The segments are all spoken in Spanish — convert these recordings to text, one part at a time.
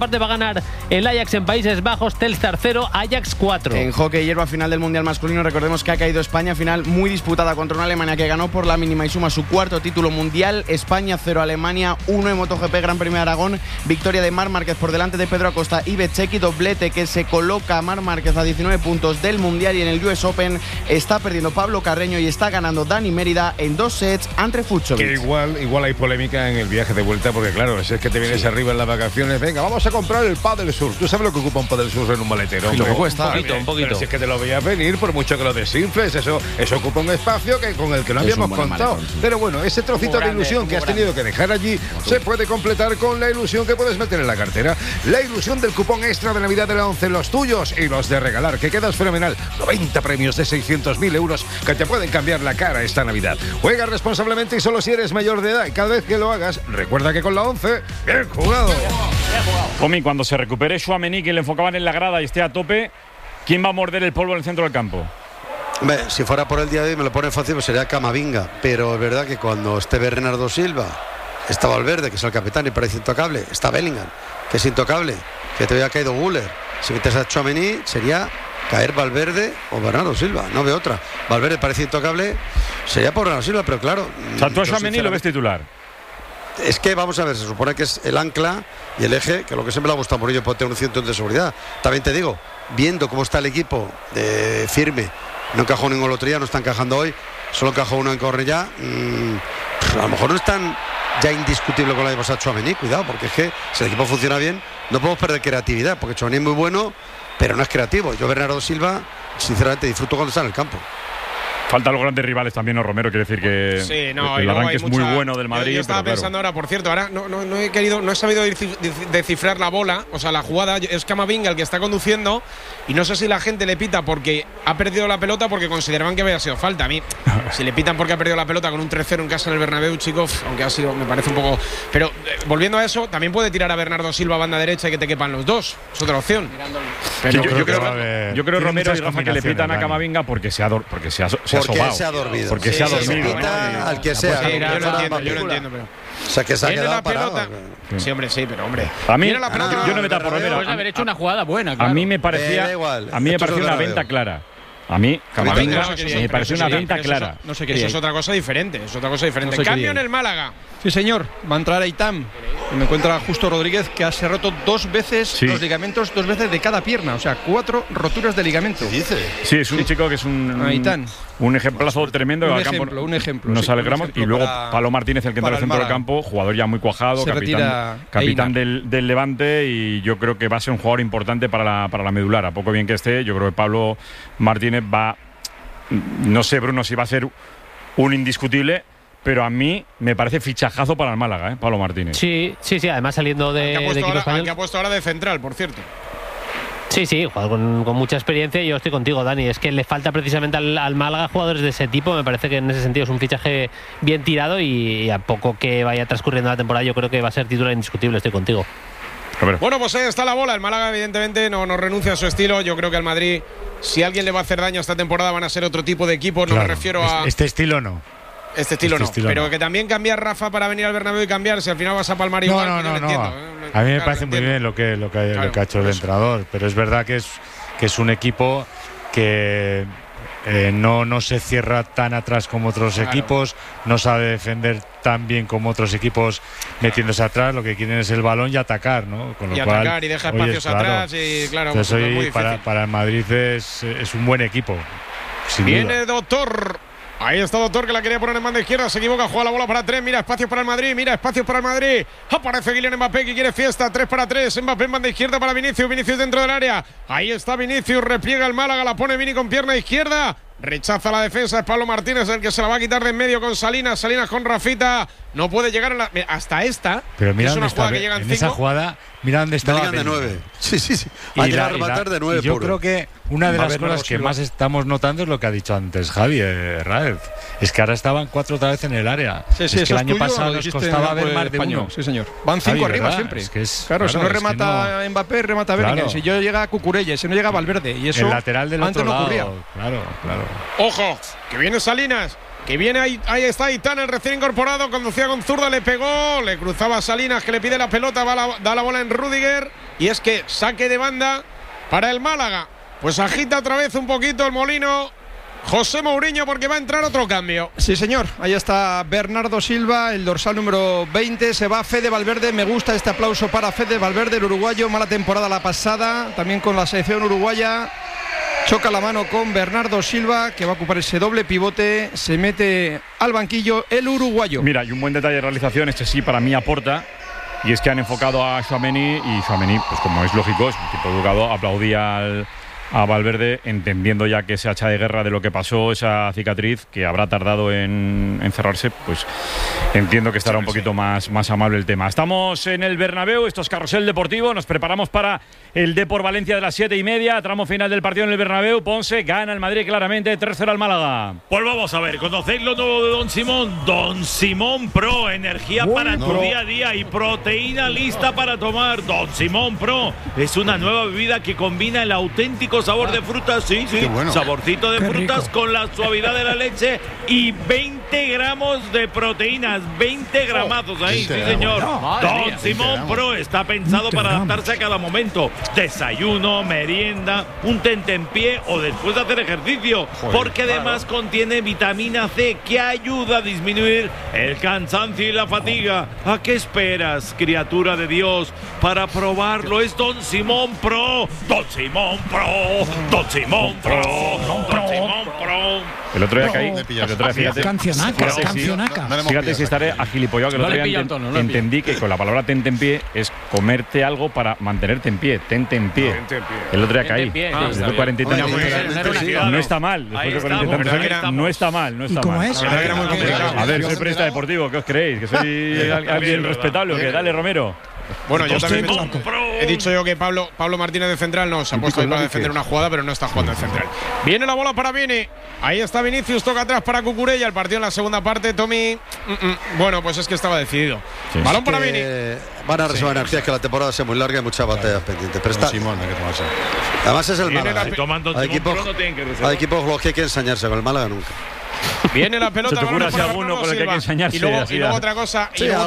Aparte va a ganar el Ajax en Países Bajos, Telstar 0, Ajax 4. En hockey hierba, final del Mundial masculino, recordemos que ha caído España, final muy disputada contra una Alemania que ganó por la mínima y suma su cuarto título mundial. España 0, Alemania 1 en MotoGP Gran Premio de Aragón. Victoria de Marc Márquez por delante de Pedro Acosta y Bezzecchi, doblete que se coloca a Marc Márquez a 19 puntos del mundial. Y en el US Open está perdiendo Pablo Carreño y está ganando Dani Mérida en 2 sets ante Fucsovics. Que igual hay polémica en el viaje de vuelta, porque claro, si es que te vienes arriba en las vacaciones, venga, vamos a comprar el Padel Sur. ¿Tú sabes lo que ocupa un Padel Sur en un maletero? Y lo que cuesta. Un poquito. Pero si es que te lo veías venir, por mucho que lo desinfles, eso ocupa un espacio con el que no habíamos contado. Pero bueno, ese trocito de ilusión que has tenido que dejar allí se puede completar con la ilusión que puedes meter en la cartera. La ilusión del cupón extra de Navidad de la 11, los tuyos y los de regalar, que quedas fenomenal. 90 premios de 600.000 euros que te pueden cambiar la cara esta Navidad. Juega responsablemente y solo si eres mayor de edad. Y cada vez que lo hagas, recuerda que con la 11, bien jugado. Omi, cuando se recupere Tchouaméni, que le enfocaban en la grada y esté a tope, ¿quién va a morder el polvo en el centro del campo? Si fuera por el día de hoy me lo pone fácil, pues sería Camavinga. Pero es verdad que cuando esté Bernardo Silva, está Valverde, que es el capitán y parece intocable, está Bellingham, que es intocable, que te había caído Güler. Si metes a Tchouaméni sería caer Valverde o Bernardo Silva, no veo otra. Valverde parece intocable, sería por Bernardo Silva, pero claro. O sea, tú a Tchouaméni lo ves titular. Es que vamos a ver, se supone que es el ancla y el eje, que lo que siempre le ha gustado por ello puede tener un cinturón de seguridad. También te digo, viendo cómo está el equipo firme, no encajó ningún el otro día, no está encajando hoy, solo encajó uno en Cornellá. A lo mejor no es tan ya indiscutible con la de pasar Tchouaméni, cuidado, porque es que si el equipo funciona bien, no podemos perder creatividad, porque Tchouaméni es muy bueno, pero no es creativo. Yo, Bernardo Silva, sinceramente disfruto cuando está en el campo. Faltan los grandes rivales también, ¿no, Romero? Quiere decir que sí, no, el arranque es muy bueno del Madrid. Yo estaba pensando ahora, por cierto, ahora no he sabido descifrar la bola, o sea, la jugada. Es Camavinga el que está conduciendo y no sé si la gente le pita porque ha perdido la pelota porque consideraban que había sido falta. A mí, si le pitan porque ha perdido la pelota con un 3-0 en casa en el Bernabéu, chicos, aunque ha sido, me parece un poco… Pero volviendo a eso, también puede tirar a Bernardo Silva a banda derecha y que te quepan los dos. Es otra opción. Pero yo creo Romero y Rafa, que le pitan a Camavinga porque se ha dormido. Porque se ha dormido. Porque se ha dormido. Al que sea. Yo lo entiendo, pero… O sea, que se ha quedado parado. Sí, hombre, sí, pero hombre. A mí, yo no me tapo Romero. Puedes haber hecho una jugada buena, claro. A mí me parecía una venta clara. A mí, Camavinga, me pareció una venta clara. No sé qué. Eso es otra cosa diferente. Cambio en el Málaga. Sí, señor. Va a entrar Aitam. Y me encuentra Justo Rodríguez, que se ha roto 2 veces los ligamentos, 2 veces de cada pierna. O sea, 4 roturas de ligamento. ¿Qué dice? Sí, es un chico que es un ejemplazo tremendo. Un ejemplo. Nos alegramos. Y luego Pablo Martínez, el que entra al centro del campo, jugador ya muy cuajado, capitán del Levante. Y yo creo que va a ser un jugador importante para la medular. A poco bien que esté, yo creo que Pablo Martínez va… No sé, Bruno, si va a ser un indiscutible, pero a mí me parece fichajazo para el Málaga, Pablo Martínez. Sí, además saliendo de equipo español. Que ha puesto ahora de central, por cierto. Sí, jugador con mucha experiencia y yo estoy contigo, Dani. Es que le falta precisamente al Málaga jugadores de ese tipo. Me parece que en ese sentido es un fichaje bien tirado y a poco que vaya transcurriendo la temporada yo creo que va a ser titular indiscutible, estoy contigo. Bueno, pues ahí está la bola. El Málaga evidentemente no renuncia a su estilo. Yo creo que al Madrid, si alguien le va a hacer daño esta temporada, van a ser otro tipo de equipos. No me refiero a… Este estilo no. Este estilo no. Pero que también cambiar Rafa para venir al Bernabéu y cambiar, si al final vas a palmar igual. No. A mí me parece muy bien lo que ha hecho el entrenador, pero es verdad que es un equipo que no se cierra tan atrás como otros equipos, no sabe defender tan bien como otros equipos metiéndose atrás, lo que quieren es el balón y atacar, ¿no? Con lo cual, atacar y deja espacios atrás y claro, entonces hoy para el Madrid es un buen equipo. Viene Doctor. Ahí está Doctor, que la quería poner en banda izquierda. Se equivoca, juega la bola para 3. Mira, espacios para el Madrid. Aparece Kylian Mbappé, que quiere fiesta. 3-3. Mbappé en banda izquierda para Vinicius. Vinicius dentro del área. Ahí está Vinicius. Repliega el Málaga. La pone Vini con pierna izquierda. Rechaza la defensa. Es Pablo Martínez el que se la va a quitar de en medio con Salinas. Salinas con Rafita. No puede llegar hasta esta. Pero mira, es una jugada que llega en esa jugada, mira dónde está. De 9. Sí. Y de 9. Yo creo que una de las cosas que más estamos notando es lo que ha dicho antes Javi Raez. Es que ahora estaban 4 otra vez en el área. Sí, es que el año pasado nos costaba ver más de uno. Sí, señor. Van 5 arriba siempre. Claro, si no remata Mbappé, remata Bellingham. Si yo llega Cucurella, si no llega Valverde. Y eso el lateral del otro lado. Claro. Ojo, que viene Salinas. Que viene ahí está Aitán, el recién incorporado, conducía con zurda, le pegó, le cruzaba a Salinas, que le pide la pelota, da la bola en Rüdiger y es que saque de banda para el Málaga. Pues agita otra vez un poquito el molino José Mourinho, porque va a entrar otro cambio. Sí, señor. Ahí está Bernardo Silva, el dorsal número 20. Se va Fede Valverde. Me gusta este aplauso para Fede Valverde, el uruguayo. Mala temporada la pasada, también con la selección uruguaya. Choca la mano con Bernardo Silva, que va a ocupar ese doble pivote. Se mete al banquillo el uruguayo. Mira, y un buen detalle de realización, este sí para mí aporta. Y es que han enfocado a Tchouaméni, y Tchouaméni, pues como es lógico, es un tipo educado, aplaudía a Valverde, entendiendo ya que se hacha de guerra de lo que pasó, esa cicatriz que habrá tardado en cerrarse, pues entiendo que estará un poquito más amable el tema. Estamos en el Bernabéu, esto es Carrusel Deportivo, nos preparamos para el Depor Valencia de las 7:30, tramo final del partido en el Bernabéu. Ponce gana el Madrid claramente, 3-0 al Málaga. Pues vamos a ver, ¿conocéis lo nuevo de Don Simón? Don Simón Pro, energía para tu día a día y proteína lista para tomar. Don Simón Pro es una nueva bebida que combina el auténtico sabor de frutas, sí, bueno. Saborcito de qué frutas rico, con la suavidad de la leche y 20 gramos de proteínas, 20 gramazos ahí, sí señor. Don Simón Pro está pensado para adaptarse a cada momento. Desayuno, merienda, un tentempié o después de hacer ejercicio, porque además contiene vitamina C que ayuda a disminuir el cansancio y la fatiga. ¿A qué esperas, criatura de Dios, para probarlo? Es Don Simón Pro, Don Simón Pro, Don Simón Pro, Don Simón Pro. El otro día caí, fíjate, fíjate si estaré agilipollado, que el otro día entendí que con la palabra tente en pie es comerte algo para mantenerte en pie, tente en pie. El otro día caí, después de 40 y tantos años. No está mal, después de 40 y tantos años, no está mal, no está mal. A ver, soy periodista deportivo, ¿qué os creéis? ¿Que soy alguien respetable o qué? Dale, Romero. Bueno, yo también he dicho yo que Pablo Martínez de central no se ha puesto ahí para defender una jugada, pero no está jugando de central. Viene la bola para Vini. Ahí está Vinicius, toca atrás para Cucurella. El partido en la segunda parte, Tommy. Bueno, pues es que estaba decidido. Sí. Balón para Vini. Van a reservar energías, que la temporada sea muy larga y muchas batallas pendientes. Pero está. Además es el Málaga. Hay equipos los que hay que ensañarse, con el Málaga nunca. Viene la pelota. ¿Se te ocurre si alguno con el que hay que ensañarse? Y luego otra cosa.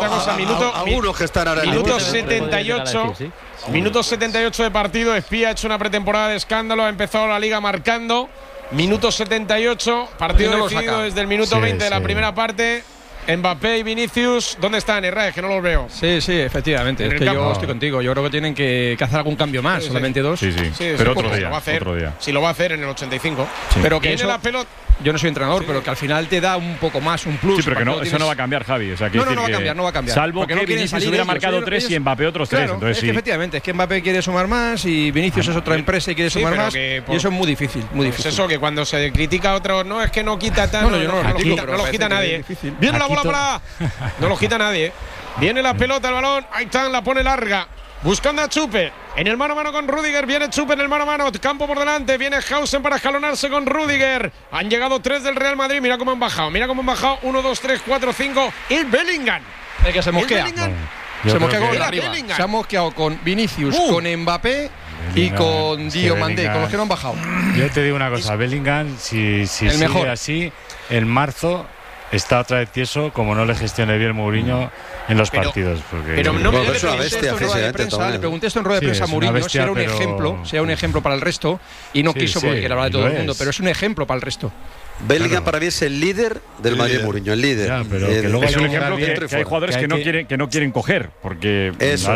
Algunos que están ahora en minuto 78. Minuto 78 de partido. Espía ha hecho una pretemporada de escándalo. Ha empezado la liga marcando. Minuto 78. Partido decidido desde el minuto 20 de la primera parte. Mbappé y Vinicius, ¿dónde están, Herrera? Es que no los veo. Sí, efectivamente. Es que yo estoy contigo. Yo creo que tienen que hacer algún cambio más. Solamente dos. Sí, pero otro día. Si lo va a hacer en el 85. Sí. Pero que viene la pelota. Yo no soy entrenador, pero que al final te da un poco más, un plus. Sí, pero que no, eso no va a cambiar, Javi. O sea, no va a cambiar. Salvo que Vinicius hubiera marcado 3 y Mbappé otros 3. Claro, entonces, es que efectivamente, es que Mbappé quiere sumar más y Vinicius es otra empresa y quiere sumar más. Y eso es muy difícil. Pues eso, que cuando se critica a otro, no, es que no quita tanto. No lo quita nadie. Viene la bola para. No lo quita nadie. Viene la pelota, el balón. Ahí está, la pone larga. Buscando a Chupe. En el mano a mano con Rüdiger. Viene Chupe en el mano a mano. Campo por delante. Viene Hausen para escalonarse con Rüdiger. Han llegado 3 del Real Madrid. Mira cómo han bajado. 1, 2, 3, 4, 5. El Bellingham. El que se mosquea. Se ha mosqueado con Vinicius, con Mbappé y con Diomandé, con los que no han bajado. Yo te digo una cosa. Bellingham, si sigue así, en marzo está otra vez tieso, como no le gestione bien Mourinho en los partidos. Pero no me es una bestia físicamente. Le pregunté esto en rueda de prensa a Mourinho, si era un ejemplo para el resto, y no quiso porque quiere hablar de todo el mundo, pero es un ejemplo para el resto. Bellingham para mí es el líder del Madrid Mourinho, el líder. Ya, pero que luego es un ejemplo que hay jugadores que no quieren coger, porque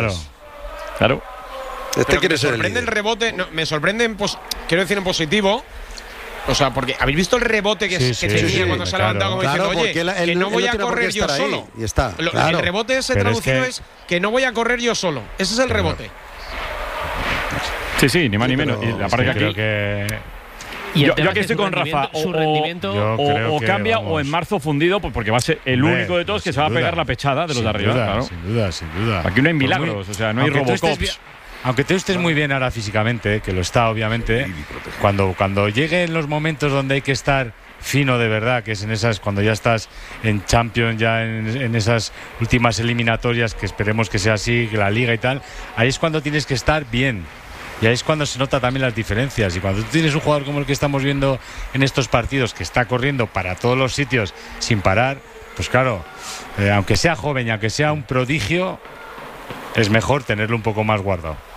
claro. Me sorprende el rebote, me sorprende, quiero decir en positivo. O sea, porque habéis visto el rebote que tenía cuando se ha levantado, como diciendo, oye, que no voy a correr yo solo. Y está, el rebote ese traducido es que no voy a correr yo solo. Ese es el rebote. Sí, ni más ni menos. Y la parte que aquí. Yo aquí estoy con Rafa. O cambia o en marzo fundido, porque va a ser el único de todos que se va a pegar la pechada de los de arriba. Sin duda. Aquí no hay milagros, o sea, no hay Robocops. Aunque tú estés muy bien ahora físicamente, que lo está obviamente, cuando lleguen los momentos donde hay que estar fino de verdad, que es en esas, cuando ya estás en Champions, ya en esas últimas eliminatorias, que esperemos que sea así, que la Liga y tal, ahí es cuando tienes que estar bien. Y ahí es cuando se nota también las diferencias. Y cuando tú tienes un jugador como el que estamos viendo en estos partidos, que está corriendo para todos los sitios sin parar, pues claro, aunque sea joven y aunque sea un prodigio, es mejor tenerlo un poco más guardado.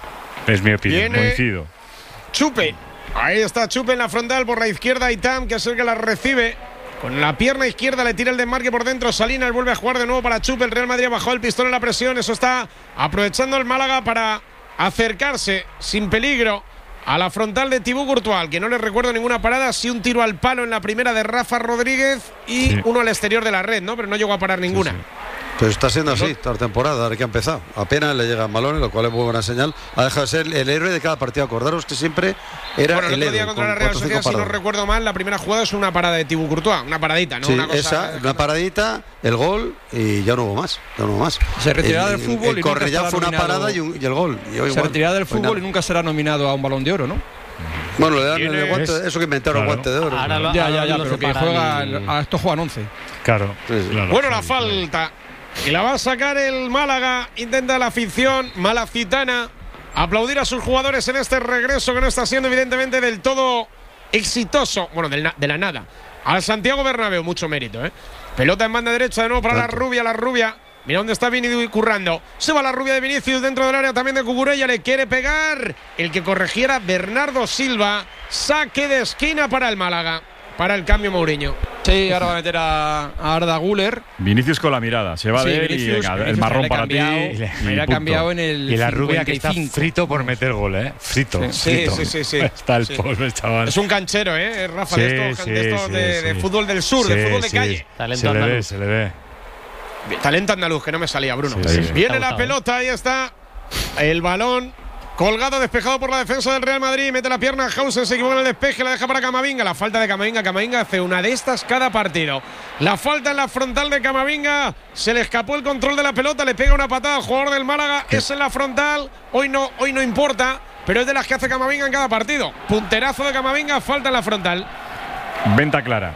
Es mi opinión, coincido. Chupe. Ahí está Chupe en la frontal por la izquierda. Itam, que es el que la recibe. Con la pierna izquierda le tira el desmarque por dentro. Salinas vuelve a jugar de nuevo para Chupe. El Real Madrid ha bajado el pistón en la presión. Eso está aprovechando el Málaga para acercarse sin peligro a la frontal de Thibaut Courtois, que no le recuerdo ninguna parada. Sí, un tiro al palo en la primera de Rafa Rodríguez y uno al exterior de la red, ¿no? Pero no llegó a parar ninguna. Pero está siendo así toda la temporada, ahora que ha empezado. Apenas le llegan balones, lo cual es muy buena señal. Ha dejado de ser el héroe de cada partido. Acordaros que siempre era el otro héroe. Día contra la Real Sociedad, si no recuerdo mal, la primera jugada es una parada de Thibaut Courtois, una paradita, ¿no? Sí, una cosa, una paradita, el gol y ya no hubo más. Se retirará del fútbol y Correia fue una parada y el gol. Se retirará del fútbol y nunca será nominado a un Balón de Oro, ¿no? Bueno, le dan el guante, eso que inventaron el guante de oro. Pero que juega, a estos juegan 11. Claro. Bueno, la falta. Y la va a sacar el Málaga. Intenta la afición malacitana aplaudir a sus jugadores en este regreso que no está siendo evidentemente del todo exitoso. Bueno, de la nada. Al Santiago Bernabéu, mucho mérito, ¿eh? Pelota en banda derecha de nuevo para la rubia. Mira dónde está Vini currando. Se va la rubia de Vinicius dentro del área también de Cucurella. Le quiere pegar. El que corrigiera Bernardo Silva. Saque de esquina para el Málaga. Para el cambio Mourinho. Sí, ahora va a meter a Arda Güler. Vinicius con la mirada. Se va de él y venga, el marrón para ti. Me ha cambiado en el. Y la rubia 55. Que está frito por meter gol, ¿eh? Frito. Sí. Está el pobre chaval. Es un canchero, ¿eh? Rafa, de estos de fútbol del sur, de fútbol de calle. Talento andaluz. Se le ve. Talento andaluz, que no me salía, Bruno. Viene la pelota, ahí está. El balón. Colgado, despejado por la defensa del Real Madrid. Mete la pierna Hausen, se equivoca en el despeje. La deja para Camavinga. La falta de Camavinga. Camavinga hace una de estas cada partido. La falta en la frontal de Camavinga. Se le escapó el control de la pelota. Le pega una patada al jugador del Málaga. Es en la frontal. Hoy no importa. Pero es de las que hace Camavinga en cada partido. Punterazo de Camavinga. Falta en la frontal. Venta clara.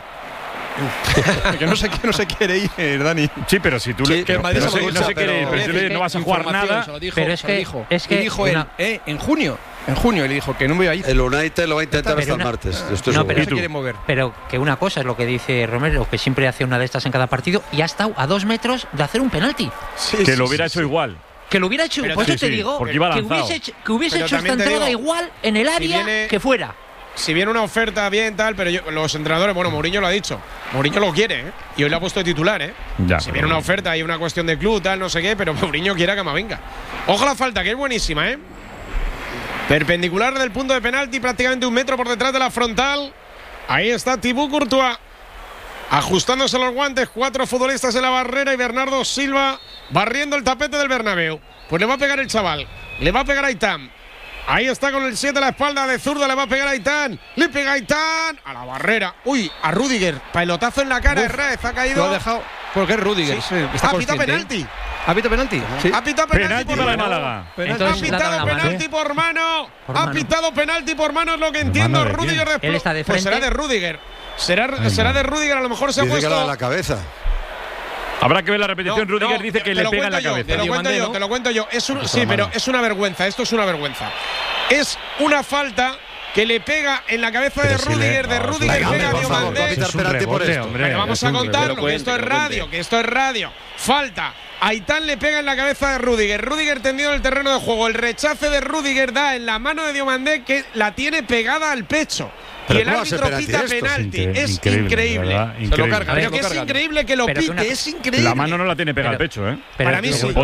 Que no se quiere ir, Dani. Sí, pero si tú no se quiere ir, pero no vas a jugar nada. Pero es que dijo él, en junio le dijo que no me iba a ir. El United lo va a intentar hasta el martes. Pero no se quiere mover. Pero que una cosa es lo que dice Romero, que siempre hace una de estas en cada partido y ha estado a 2 metros de hacer un penalti. Que lo hubiera hecho igual. Que lo hubiera hecho, por eso te digo, que hubiese hecho esta entrada igual en el área que fuera. Si viene una oferta bien, tal, pero los entrenadores, bueno, Mourinho lo ha dicho. Mourinho lo quiere, ¿eh? Y hoy lo ha puesto de titular, ¿eh? Si viene una oferta y una cuestión de club, tal, no sé qué, pero Mourinho quiere a Camavinga. Ojo la falta, que es buenísima, ¿eh? Perpendicular del punto de penalti, prácticamente 1 metro por detrás de la frontal. Ahí está Thibaut Courtois. Ajustándose los guantes, 4 futbolistas en la barrera y Bernardo Silva barriendo el tapete del Bernabéu. Pues le va a pegar el chaval. Le va a pegar a Itam. Ahí está con el 7 a la espalda de zurda, le va a pegar a Aitán. Le pega a Aitán a la barrera. Uy, a Rüdiger. Pelotazo en la cara de Raez. Ha caído. Lo ha dejado. Porque es Rüdiger. Ha pitado penalti. ¿Ha pitado penalti? Sí. Ha pitado penalti por mano. Málaga. Ha pitado penalti por mano. Ha pitado penalti por mano, es lo que entiendo. Rüdiger después. Él está de frente. Pues será de Rüdiger. Será de Rüdiger, a lo mejor se ha puesto. A la cabeza. Habrá que ver la repetición. Rüdiger dice que le pega en la cabeza. Te lo cuento yo. Sí, pero es una vergüenza. Esto es una vergüenza. Es una falta que le pega en la cabeza de Rüdiger. De Rüdiger pega a Diomandé. Vamos a contarlo, que esto es radio. Falta. Aitán le pega en la cabeza de Rüdiger. Rüdiger tendido en el terreno de juego. El rechace de Rüdiger da en la mano de Diomandé, que la tiene pegada al pecho. Y el árbitro quita penalti. Es increíble. Se lo carga. Pero que es increíble que lo pite. Es increíble. La mano no la tiene pegada al pecho, ¿eh? Para mí sí.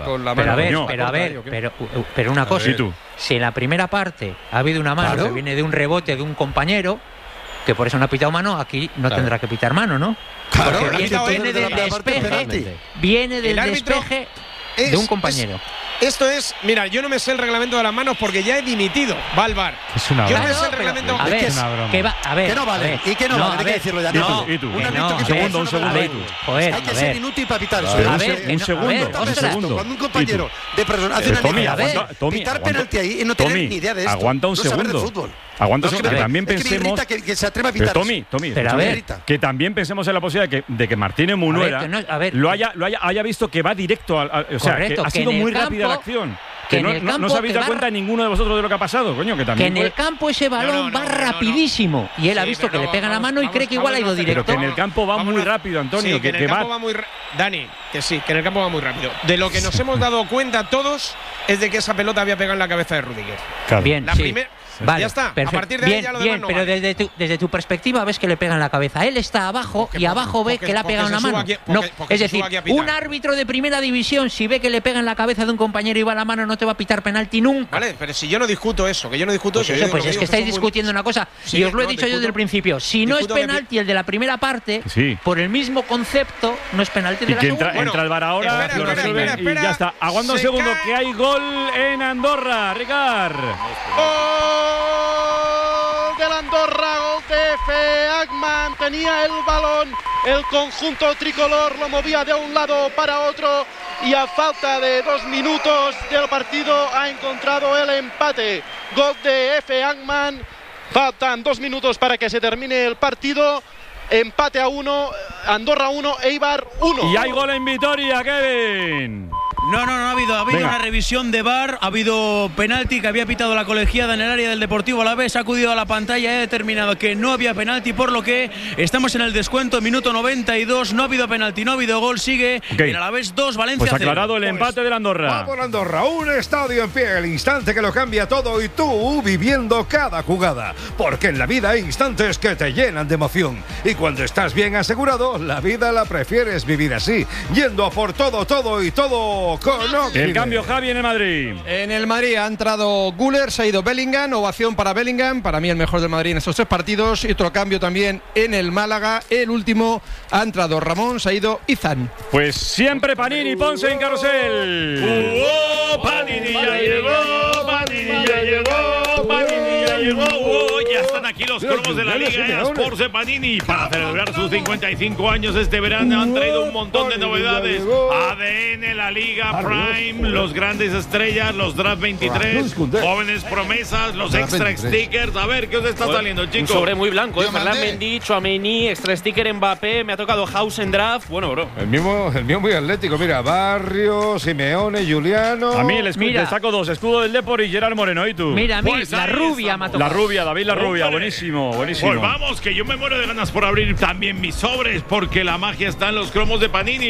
Pero una cosa. Si en la primera parte ha habido una mano que viene de un rebote de un compañero, que por eso no ha pitado mano, aquí no tendrá que pitar mano, ¿no? Claro, porque viene del despeje. Viene del despeje de un compañero. Esto es, mira, yo no me sé el reglamento de las manos porque ya he dimitido. Va al VAR. Es una broma. Yo no me sé el reglamento. A ver, es una broma. Que no vale. ¿Y qué no vale? Hay que decirlo ya. ¿Y tú? Un segundo. Hay que ser inútil para pitar eso. Un segundo. Cuando un compañero de persona hace una pitar penalti ahí y no tener ni idea de esto. Aguanta un segundo. Aguanta un segundo. Que también pensemos. Que se atreva a pitar. Tommy, que también pensemos en la posibilidad de que Martínez Munuera lo haya visto que va directo al. O sea, que ha sido muy rápida la acción. Que en el campo no os habéis dado cuenta ninguno de vosotros de lo que ha pasado, coño, que también. Que en el campo ese balón va rapidísimo. Y él ha visto que le pegan la mano y cree que igual ha ido directo. Pero que en el campo va muy rápido, Antonio. Sí, que en el campo va muy Dani, que sí, que en el campo va muy rápido. De lo que nos hemos dado cuenta todos es de que esa pelota había pegado en la cabeza de Rudiger. Claro. Bien, la primera. Vale, ya está, perfecto. A partir de ahí ya lo demás no pero vale. desde tu perspectiva ves que le pega en la cabeza. Él está abajo y abajo ve que le ha pegado en la mano. Es decir, un árbitro de primera división, si ve que le pega en la cabeza de un compañero y va a la mano, no te va a pitar penalti nunca. Vale, pero si yo no discuto eso, que yo no discuto pues eso. Pues es que estáis discutiendo una cosa. Y os lo he dicho yo desde el principio. Si no es penalti el de la primera parte, por el mismo concepto, no es penalti de la segunda. Entra el VAR ahora, lo resuelven y ya está. Aguanta un segundo, que hay gol en Andorra, Ricard. Del Andorra, gol de Efe Agman, tenía el balón, el conjunto tricolor lo movía de un lado para otro y a falta de 2 minutos del partido ha encontrado el empate. Gol de Efe Agman, faltan 2 minutos para que se termine el partido. Empate a 1, Andorra 1, Eibar 1. Y hay gol en Vitoria, Kevin. No ha habido una revisión de VAR, ha habido penalti que había pitado la colegiada en el área del Deportivo Alavés, ha acudido a la pantalla y ha determinado que no había penalti, por lo que estamos en el descuento, minuto 92, no ha habido penalti, no ha habido gol, sigue el Alavés 2, Valencia 0. Pues aclarado el empate del Andorra. Vamos Andorra, un estadio en pie, el instante que lo cambia todo y tú viviendo cada jugada, porque en la vida hay instantes que te llenan de emoción y cuando estás bien asegurado, la vida la prefieres vivir así, yendo a por todo y todo con el cambio, Javi, en el Madrid. En el Madrid ha entrado Güler, se ha ido Bellingham, ovación para Bellingham, para mí el mejor del Madrid en estos 3 partidos, y otro cambio también en el Málaga, el último ha entrado Ramón, se ha ido Izan. Pues siempre Panini, Ponce en carrusel. Panini ya llegó, Panini ya llegó, Panini ya llegó. Ya están aquí los cromos de la Liga Sports de Panini para celebrar sus 55 años este verano. Han traído un montón de novedades. ADN, la Liga Prime, los grandes estrellas, los Draft 23, jóvenes promesas, los extra stickers. A ver, ¿qué os está saliendo, chicos? Un sobre muy blanco, Ferland Mendy, Tchouaméni, extra sticker Mbappé, me ha tocado House en Draft. Bueno, bro. El mío muy atlético, mira, Barrio, Simeone, Juliano. A mí le saco 2, escudo del Depor y Gerard Moreno, ¿y tú? Mira, a mí pues la rubia me ha tocado. La rubia, David la rubia, buenísimo. Pues vamos, que yo me muero de ganas por abrir también mis sobres, porque la magia está en los cromos de Panini.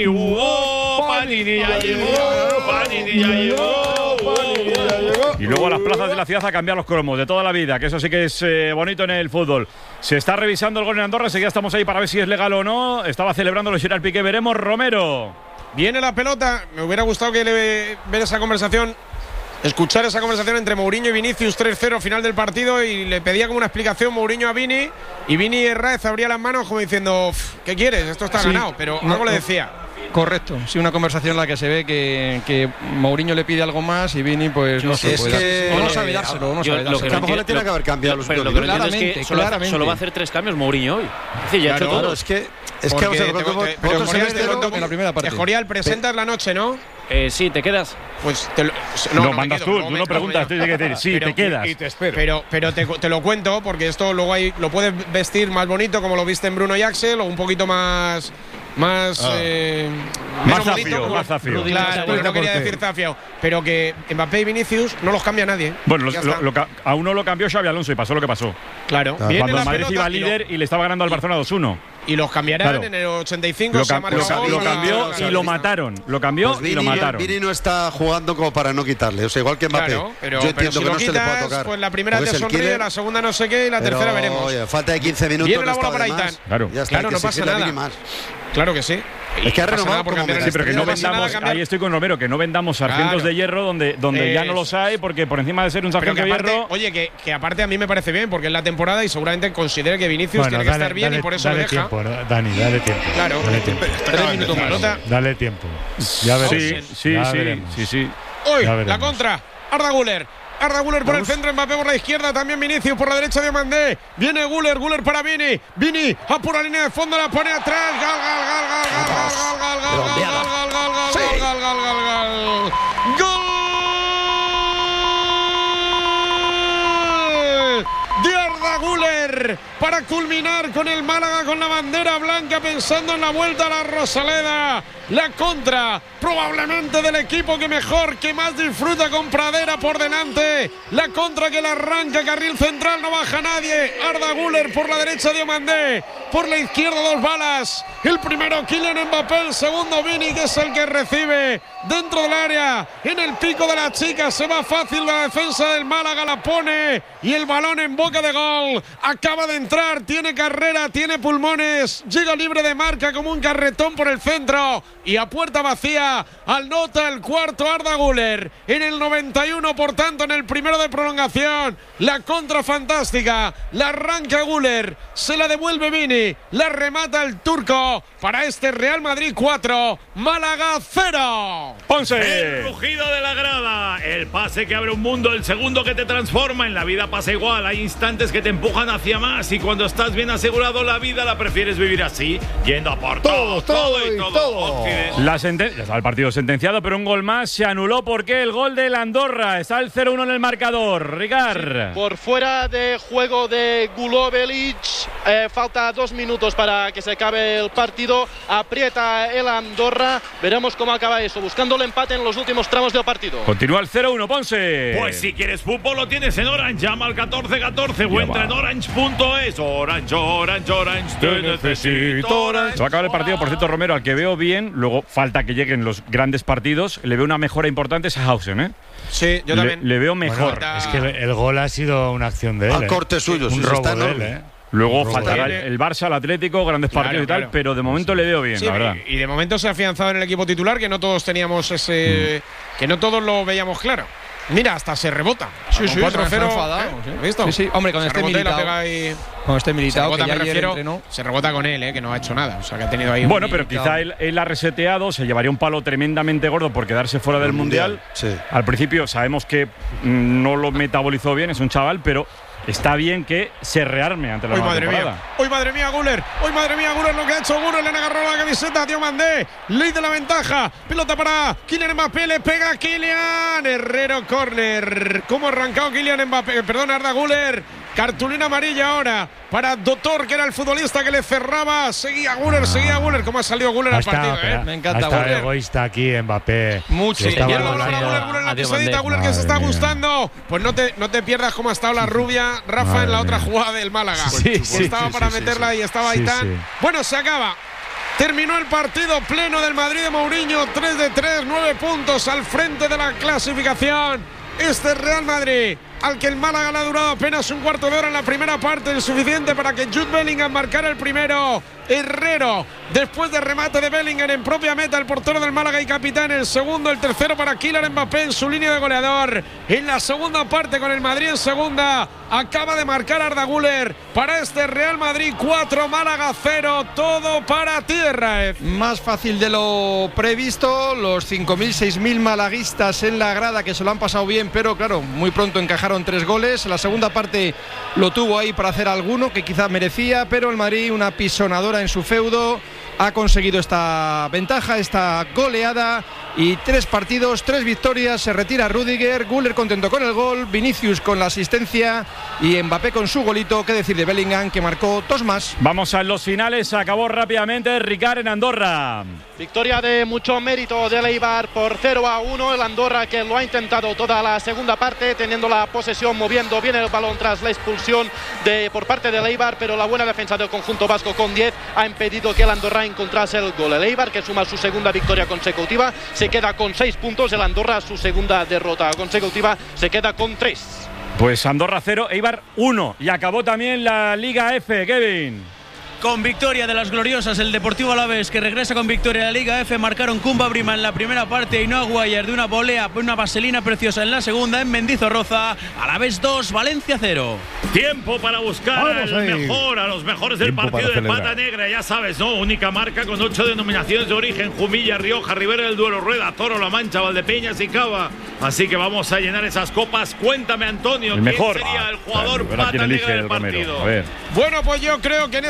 Panini ya llegó, Panini ya llegó, Panini ya llegó. Y luego a las plazas de la ciudad a cambiar los cromos de toda la vida, que eso sí que es bonito en el fútbol. Se está revisando el gol en Andorra, enseguida estamos ahí para ver si es legal o no. Estaba celebrándolo Gerard Piqué, veremos. Romero. Viene la pelota, me hubiera gustado ver esa conversación. Escuchar esa conversación entre Mourinho y Vinicius 3-0 final del partido y le pedía como una explicación Mourinho a Vini y Vini Herráez abría las manos como diciendo ¿qué quieres? Esto está ganado, pero algo le decía. Correcto, sí, una conversación en la que se ve que Mourinho le pide algo más y Vini pues no se puede dar. No sabe dárselo, no sabe dárselo. A lo mejor le tiene que haber cambiado los últimos minutos. Claramente, es que solo va a hacer 3 cambios Mourinho hoy. Es decir, ya ha hecho todo. Es que en la primera parte. Escorial, presentas la noche, ¿no? Sí, ¿te quedas? Pues no mandas tú no preguntas, tú tienes que decir, sí, te quedas. Y te espero. Pero te lo cuento, porque esto luego lo puedes vestir más bonito, como lo viste en Bruno y Axel, o un poquito más zafio. Claro, no quería decir zafio. Pero que Mbappé y Vinicius no los cambia nadie. Bueno, a uno lo cambió Xabi Alonso y pasó lo que pasó. Claro. Cuando el Madrid iba líder y le estaba ganando al Barcelona 2-1. Y los cambiarán en el 85. Lo cambió y lo mataron. Lo cambió pues y lo mataron. Vini no está jugando como para no quitarle. O sea, igual que Mbappé. Claro, pero yo entiendo si que lo no quitas, se le puede tocar. Pues la primera te sonríe, la segunda no sé qué y la tercera veremos. Oye, falta de 15 minutos. Viene la bola para Aitán. Claro, no pasa nada. Claro que sí. Es que ha renovado como sí, pero que no vendamos, ahí estoy con Romero, que no vendamos sargentos de hierro donde ya no los hay, porque por encima de ser un sargento de hierro. Oye, que aparte a mí me parece bien, porque es la temporada y seguramente considere que Vinicius tiene que estar bien y por eso lo deja. Tiempo, Dani, dale tiempo. Claro, dale tiempo. 3 minutos más. Dale tiempo. Ya veremos. Sí. Hoy, la contra. Arda Güler por el centro, Mbappé por la izquierda, también Vinicius por la derecha de Mandé. Viene Güler para Vini. Vini a pura línea de fondo, la pone atrás. Gol de Arda Güler para culminar con el Málaga con la bandera blanca, pensando en la vuelta a la Rosaleda. La contra, probablemente del equipo que mejor, que más disfruta con Pradera por delante. La contra que la arranca, carril central, no baja nadie. Arda Güler por la derecha, Diomandé. Por la izquierda, 2 balas. El primero, Kylian Mbappé. El segundo, Vini, que es el que recibe dentro del área. En el pico de la chica, se va fácil la defensa del Málaga, la pone. Y el balón en boca de gol. Acaba de entrar, tiene carrera, tiene pulmones. Llega libre de marca como un carretón por el centro. Y a puerta vacía, anota el cuarto Arda Güler. En el 91, por tanto, en el primero de prolongación. La contra fantástica. La arranca Güler. Se la devuelve Vini. La remata el turco. Para este Real Madrid 4, Málaga 0. Ponce. El rugido de la grada. El pase que abre un mundo. El segundo que te transforma. En la vida pasa igual. Hay instantes que te empujan hacia más. Y cuando estás bien asegurado, la vida la prefieres vivir así. Yendo a por todo. La sentencia, ya está el partido sentenciado, pero un gol más se anuló porque el gol del Andorra. Está el 0-1 en el marcador. Ricard. Sí, por fuera de juego de Gulobelic. Falta 2 minutos para que se acabe el partido. Aprieta el Andorra. Veremos cómo acaba eso. Buscando el empate en los últimos tramos del partido. Continúa el 0-1, Ponce. Pues si quieres fútbol lo tienes en Orange. Llama al 1414 o entra en orange.es. Orange, te necesito Orange. Se va a acabar el partido, por cierto, Romero, al que veo bien. Luego falta que lleguen los grandes partidos. Le veo una mejora importante a Sahausen, ¿eh? Sí, yo también. Le veo mejor. Bueno, es que el gol ha sido una acción de él. Al corte suyo, un robo de él, Luego faltará el Barça, el Atlético, grandes partidos y tal, pero de momento le veo bien, sí, la verdad. Y de momento se ha afianzado en el equipo titular, que no todos teníamos ese. Que no todos lo veíamos claro. Mira, hasta se rebota. Sí, 4-0. ¿Visto? Sí, hombre, con este Militao. Con este Militao, que ya ayer entrenó. Se rebota con él, que no ha hecho nada. O sea, que ha tenido ahí. Bueno, pero quizá él ha reseteado, se llevaría un palo tremendamente gordo por quedarse fuera del Mundial. Sí. Al principio sabemos que no lo metabolizó bien, es un chaval, pero está bien que se rearme ante la nueva temporada. Hoy madre mía, Güler. Hoy madre mía, Güler, lo que ha hecho Güler. Le han agarrado la camiseta, Diomandé. Ley de la ventaja. Pelota para Kylian Mbappé. Le pega a Kylian. Herrero, córner. ¿Cómo ha arrancado Kylian Mbappé? Perdón, Arda Güler. Cartulina amarilla ahora para Dotor, que era el futbolista que le cerraba. Seguía Güler. ¿Cómo ha salido Güler al partido? Me encanta Güler. Egoísta aquí, Mbappé. Mucho. Güler en la pisadita, Güler que se está gustando. Pues no te pierdas cómo ha estado la rubia Rafa en la otra jugada del Málaga. Estaba para meterla y estaba Aitán. Bueno, se acaba. Terminó el partido pleno del Madrid de Mourinho. 3-3, 9 puntos al frente de la clasificación. Este Real Madrid, al que el Málaga le ha durado apenas un cuarto de hora en la primera parte, el suficiente para que Jude Bellingham marcara el primero. Herrero, después de remate de Bellingham en propia meta, el portero del Málaga y capitán. El segundo, el tercero para Kylian Mbappé en su línea de goleador. En la segunda parte, con el Madrid en segunda, acaba de marcar Arda Güler para este Real Madrid 4, Málaga 0. Todo para tierra. Más fácil de lo previsto. Los 5.000, 6.000 malaguistas en la grada, que se lo han pasado bien, pero claro, muy pronto encajaron 3 goles. En la segunda parte lo tuvo ahí para hacer alguno que quizás merecía, pero el Madrid, una pisonadora en su feudo, ha conseguido esta ventaja, esta goleada, y 3 partidos, 3 victorias. Se retira Rüdiger, Güler contento con el gol, Vinicius con la asistencia y Mbappé con su golito. Qué decir de Bellingham, que marcó 2 más. Vamos a los finales, acabó rápidamente Ricard en Andorra. Victoria de mucho mérito del Eibar por 0-1. El Andorra, que lo ha intentado toda la segunda parte, teniendo la posesión, moviendo bien el balón tras la expulsión por parte del Eibar, pero la buena defensa del conjunto vasco con 10 ha impedido que el Andorra encontrase el gol. El Eibar, que suma su segunda victoria consecutiva, se queda con 6 puntos. El Andorra, su segunda derrota consecutiva, se queda con 3. Pues Andorra 0, Eibar 1. Y acabó también la Liga F, Kevin. Con victoria de las gloriosas, el Deportivo Alavés, que regresa con victoria a la Liga F. Marcaron Kumba Brima en la primera parte y Noah Guayer de una volea, una vaselina preciosa en la segunda en Mendizorroza. Alavés 2, Valencia 0. Tiempo para buscar a los mejores del partido de Pata Negra. Ya sabes, ¿no? Única marca con 8 denominaciones de origen: Jumilla, Rioja, Ribera del Duero, Rueda, Toro, La Mancha, Valdepeñas y Cava. Así que vamos a llenar esas copas. Cuéntame, Antonio, ¿quién sería el jugador Pata Negra del partido? Bueno, pues yo creo que en este arranque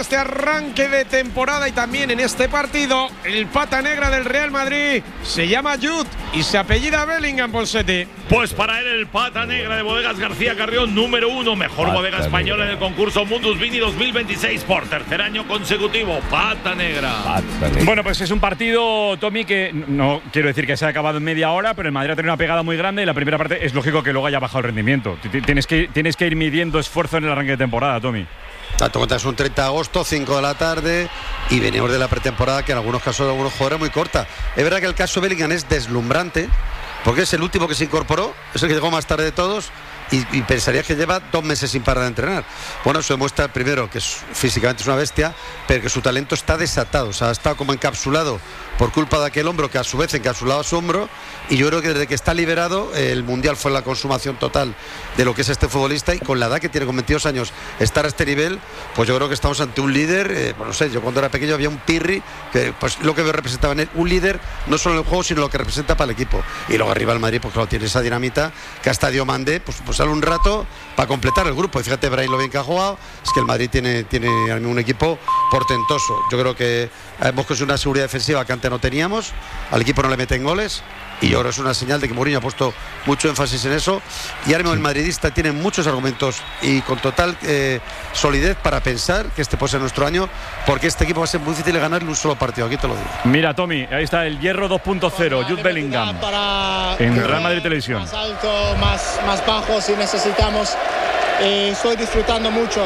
arranque de temporada y también en este partido el pata negra del Real Madrid se llama Jude y se apellida Bellingham, Ponseti. Pues para él el pata negra de Bodegas García Carrión, número 1, mejor bodega española en el concurso Mundus Vini 2026 por tercer año consecutivo. Pata negra. Bueno, pues es un partido, Tommy, que no quiero decir que se ha acabado en media hora, pero el Madrid ha tenido una pegada muy grande y la primera parte es lógico que luego haya bajado el rendimiento. Tienes que ir midiendo esfuerzo en el arranque de temporada, Tommy. Tanto cuenta, es un 30 de agosto, 5 de la tarde, y venimos de la pretemporada que en algunos casos de algunos jugadores muy corta. Es verdad que el caso Bellingham es deslumbrante, porque es el último que se incorporó, es el que llegó más tarde de todos, y pensaría que lleva 2 meses sin parar de entrenar. Bueno, eso demuestra primero que físicamente es una bestia, pero que su talento está desatado, o sea, ha estado como encapsulado por culpa de aquel hombro que a su vez encapsulaba su hombro, y yo creo que desde que está liberado el Mundial fue la consumación total de lo que es este futbolista, y con la edad que tiene, con 22 años, estar a este nivel, pues yo creo que estamos ante un líder. Bueno, no sé, yo cuando era pequeño había un Pirri que pues lo que representaba en él, un líder no solo en el juego sino lo que representa para el equipo, y luego arriba el Madrid pues claro, tiene esa dinamita que hasta Diomandé pues sale un rato para completar el grupo, y fíjate Brahim lo bien que ha jugado, es que el Madrid tiene un equipo portentoso. Yo creo que hemos conseguido una seguridad defensiva que antes no teníamos, al equipo no le meten goles, y ahora es una señal de que Mourinho ha puesto mucho énfasis en eso, y ahora mismo el madridista tiene muchos argumentos y con total solidez para pensar que este puede ser nuestro año, porque este equipo va a ser muy difícil de ganar en un solo partido, aquí te lo digo. Mira, Tommy, ahí está el hierro 2.0, Jude Bellingham en Real Madrid Televisión. Más alto, más bajo si necesitamos. Estoy disfrutando mucho,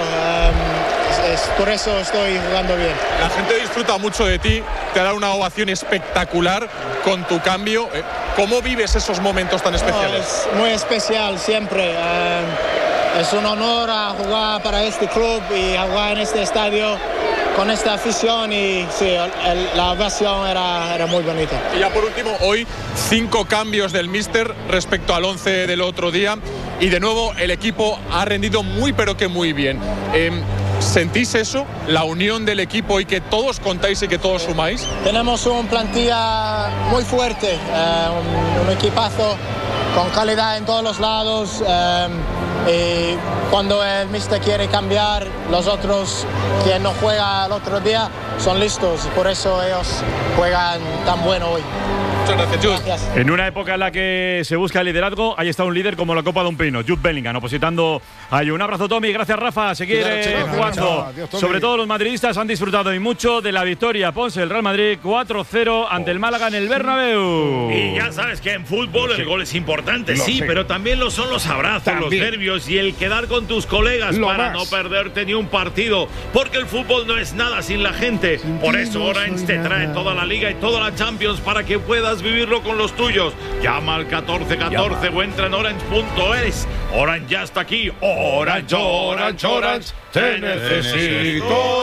por eso estoy jugando bien. La gente disfruta mucho de ti, te ha dado una ovación espectacular con tu cambio. ¿Cómo vives esos momentos tan especiales? Es muy especial siempre. Es un honor a jugar para este club y a jugar en este estadio con esta afición, y sí, la ovación era muy bonita. Y ya por último, hoy 5 cambios del míster respecto al 11 del otro día, y de nuevo el equipo ha rendido muy pero que muy bien. ¿Sentís eso? La unión del equipo y que todos contáis y que todos sumáis. Tenemos una plantilla muy fuerte, un equipazo con calidad en todos los lados. Y cuando el míster quiere cambiar, los otros que no juegan el otro día son listos, por eso ellos juegan tan bueno hoy. Muchas gracias, Jude. Gracias. En una época en la que se busca el liderazgo, ahí está un líder como la Copa de un Pino, Jude Bellingham, opositando a un abrazo, Tommy. Gracias, Rafa. Seguir jugando. Adiós, sobre todo los madridistas han disfrutado y mucho de la victoria. Ponce, el Real Madrid 4-0 ante el Málaga en el Bernabéu. Y ya sabes que en fútbol el gol es importante, sí, pero también lo son los abrazos, los nervios y el quedar con tus colegas para no perderte ni un partido, porque el fútbol no es nada sin la gente. Por eso Orange te trae toda la Liga y toda la Champions para que puedas vivirlo con los tuyos. Llama al 1414 o entra en orange.es. Orange ya está aquí. Orange, Orange, Orange, te necesito.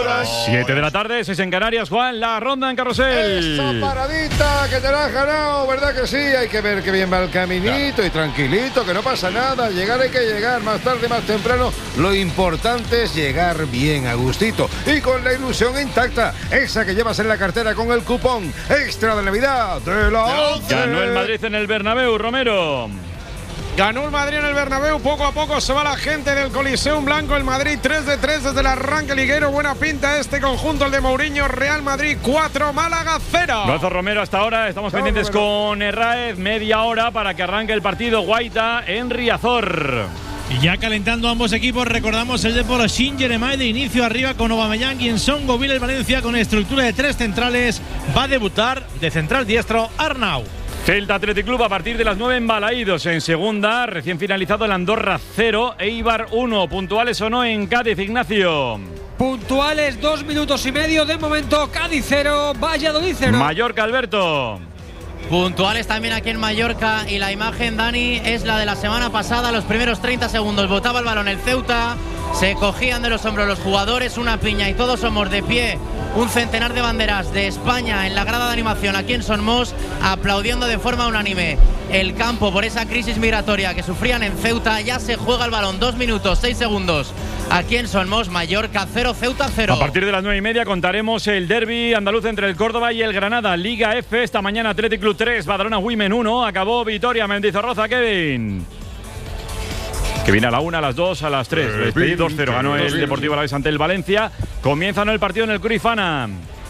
7 de la tarde, 6 en Canarias, Juan, la ronda en Carrusel. Esa paradita que te la has ganado, ¿verdad que sí? Hay que ver que bien va el caminito y tranquilito, que no pasa nada. Llegar hay que llegar, más tarde, más temprano. Lo importante es llegar bien, a gustito y con la ilusión intacta, esa que llevas en la cartera con el cupón extra de Navidad de la ONCE. Ganó el Madrid en el Bernabéu, Romero. Ganó el Madrid en el Bernabéu, poco a poco se va la gente del Coliseum Blanco. El Madrid 3-3 desde el arranque liguero. Buena pinta este conjunto, el de Mourinho. Real Madrid 4, Málaga 0. Brazo Romero hasta ahora, estamos pendientes con Herráez, media hora para que arranque el partido. Guaita en Riazor. Y ya calentando ambos equipos, recordamos el Depor Sin Jeremai de inicio arriba con Aubameyang y en Son Govil. El Valencia con estructura de 3 centrales va a debutar de central diestro Arnau. Celta Athletic Club a partir de las 9 en Balaídos. En segunda, recién finalizado el Andorra 0, Eibar 1. Puntuales o no en Cádiz, Ignacio. Puntuales 2 minutos y medio de momento. Cádiz 0, Valladolid 0. Mallorca, Alberto. Puntuales también aquí en Mallorca, y la imagen, Dani, es la de la semana pasada. Los primeros 30 segundos botaba el balón el Ceuta, se cogían de los hombros los jugadores, una piña y todos somos de pie. Un centenar de banderas de España en la grada de animación aquí en Son Mos, aplaudiendo de forma unánime el campo por esa crisis migratoria que sufrían en Ceuta. Ya se juega el balón, 2 minutos 6 segundos aquí en Son Mos. Mallorca 0, Ceuta 0. A partir de las 9:30 contaremos el derbi andaluz entre el Córdoba y el Granada. Liga F, esta mañana Athletic Club 3, Badalona Women 1. Acabó Vitoria, Mendizorroza, Kevin. Que viene a la 1, a las 2, a las 3. Despedí 2-0. Ganó el Deportivo Alavés ante el Valencia. Comienzan el partido en el Cruyff Arena.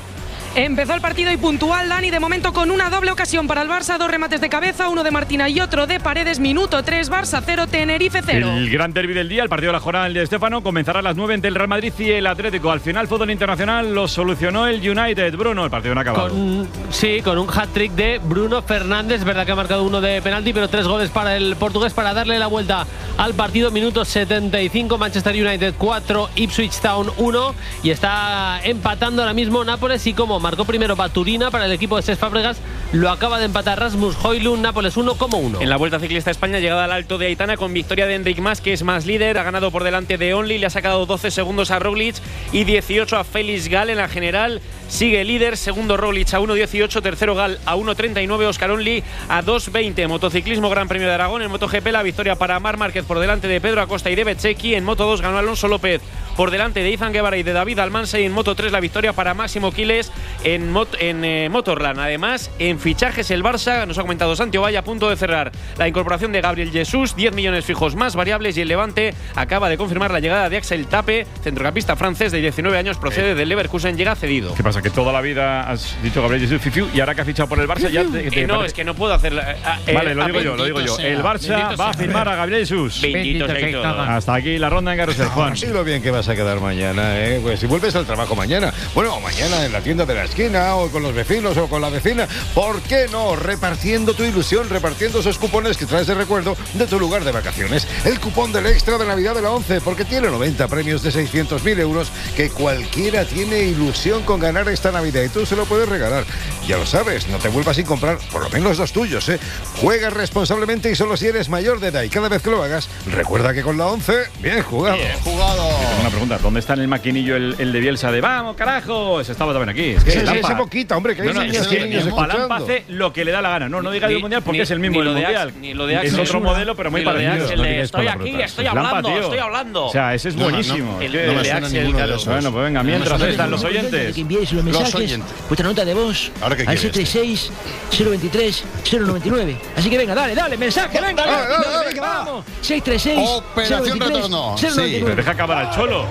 Empezó el partido y puntual, Dani, de momento con una doble ocasión para el Barça, 2 remates de cabeza, uno de Martina y otro de Paredes. Minuto 3, Barça 0, Tenerife 0. El gran derbi del día, el partido de la jornada, el de Stéfano, comenzará a las 9 entre el Real Madrid y el Atlético. Al final, fútbol internacional lo solucionó el United. Bruno, el partido no ha acabado. Con un hat-trick de Bruno Fernández. Verdad que ha marcado uno de penalti, pero 3 goles para el portugués para darle la vuelta al partido. Minuto 75, Manchester United 4, Ipswich Town 1. Y está empatando ahora mismo Nápoles. Y como marcó primero Baturina para el equipo de Cesc Fábregas, lo acaba de empatar Rasmus Højlund. Nápoles 1-1. En la Vuelta Ciclista España, llegada al Alto de Aitana con victoria de Enric Mas, que es más líder, ha ganado por delante de Only, le ha sacado 12 segundos a Roglic y 18 a Félix Gal. En la general sigue líder, segundo Roglic a 1.18, tercero Gal a 1.39, Oscar Only a 2.20. Motociclismo, Gran Premio de Aragón. En MotoGP, la victoria para Marc Márquez por delante de Pedro Acosta y de Bezzecchi. En Moto2 ganó Alonso López por delante de Izan Guevara y de David Almansa. Y en Moto3 la victoria para Máximo Quiles en Motorland. Además, en fichajes el Barça, nos ha comentado Santi Ovalle, a punto de cerrar la incorporación de Gabriel Jesús, 10 millones fijos más variables, y el Levante acaba de confirmar la llegada de Axel Tape, centrocampista francés de 19 años, procede del Leverkusen, llega cedido. ¿Qué pasa? Que toda la vida has dicho Gabriel Jesús Fifiu y ahora que ha fichado por el Barça ya no, es que no puedo hacerlo. Vale, lo digo yo. El Barça va a firmar a Gabriel Jesús. Bendito sea. Hasta aquí la ronda en Carrusel, Juan. Sí, lo bien que vas a quedar mañana, pues si vuelves al trabajo mañana, bueno, mañana en la tienda de la esquina o con los vecinos o con la vecina, ¿por qué no? Repartiendo tu ilusión, repartiendo esos cupones que traes de recuerdo de tu lugar de vacaciones. El cupón del extra de Navidad de la 11, porque tiene 90 premios de 600.000 euros que cualquiera tiene ilusión con ganar esta Navidad y tú se lo puedes regalar. Ya lo sabes, no te vuelvas sin comprar por lo menos los tuyos, Juega responsablemente y solo si eres mayor de edad, y cada vez que lo hagas, recuerda que con la 11, bien jugado. Bien jugado. Tengo una pregunta, ¿dónde está en el maquinillo el de Bielsa de ¡vamos, carajo! Ese estaba también aquí. Es que ese poquito, hombre, que hay niños Palampa hace lo que le da la gana. No diga el mundial porque es el mismo del mundial. Es otro modelo, pero muy parecido. Estoy aquí, estoy hablando. O sea, ese es buenísimo. El de Axel, claro. Bueno, pues venga, mientras están los oyentes. Que enviéis los mensajes, vuestra nota de voz al 636 023 099. Así que venga, dale, mensaje, venga, vamos. 636 Operación Retorno. Sí, me deja acabar al Cholo.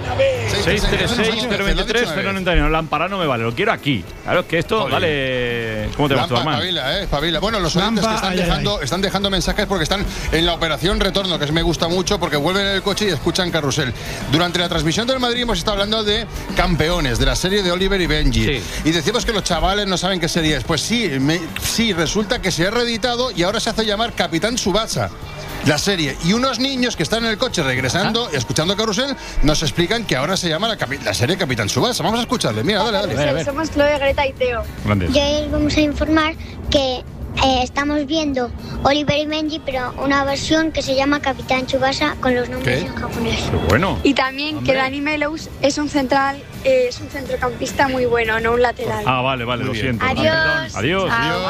636 023 099. Lámpara no me vale, lo quiero aquí. Claro, es que esto vale. ¿Cómo te vas tú, Armán? Espabila. Bueno, los oyentes que están dejando mensajes porque están en la Operación Retorno, que me gusta mucho porque vuelven en el coche y escuchan Carrusel. Durante la transmisión del Madrid hemos estado hablando de Campeones, de la serie de Oliver y Benji. Sí. Y decimos que los chavales no saben qué serie es. Pues sí, resulta que se ha reeditado y ahora se hace llamar Capitán Tsubasa, la serie. Y unos niños que están en el coche regresando y escuchando Carrusel nos explican que ahora se llama la serie Capitán Tsubasa. Vamos a escucharle. Mira, dale. Somos Chloe, Greta y Teo. Grandes. Y hoy os vamos a informar que estamos viendo Oliver y Benji, pero una versión que se llama Capitán Tsubasa con los nombres en japonés. Bueno. Y también que Dani Melous es un centrocampista muy bueno, no un lateral. Vale, lo siento. Adiós.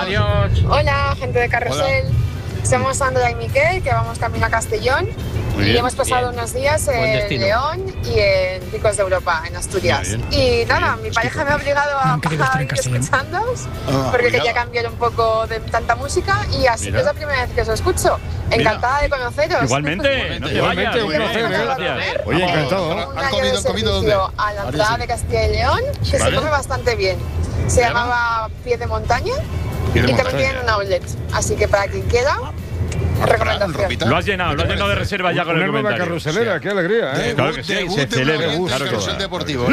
Hola, gente de Carrusel. Somos Sandra y Miquel, que vamos camino a Castellón. Y hemos pasado unos días en León y en Picos de Europa, en Asturias. Y nada, mi pareja me ha obligado a ir escuchándoos, porque quería cambiar un poco de tanta música, y así que es la primera vez que os escucho. Encantada de conoceros. Igualmente, no te vayas. Gracias. Oye, encantado. ¿Has comido dónde? A la entrada de Castilla y León, que se come bastante bien. Se llamaba Pie de Montaña. Y también tienen un outlet, así que para quien quiera, recomendación. Lo has llenado de reserva ya con el comentario. Carruselera, qué alegría, Claro que sí, se celebra. Claro que sí. Deportivo.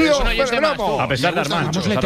A pesar de Armán.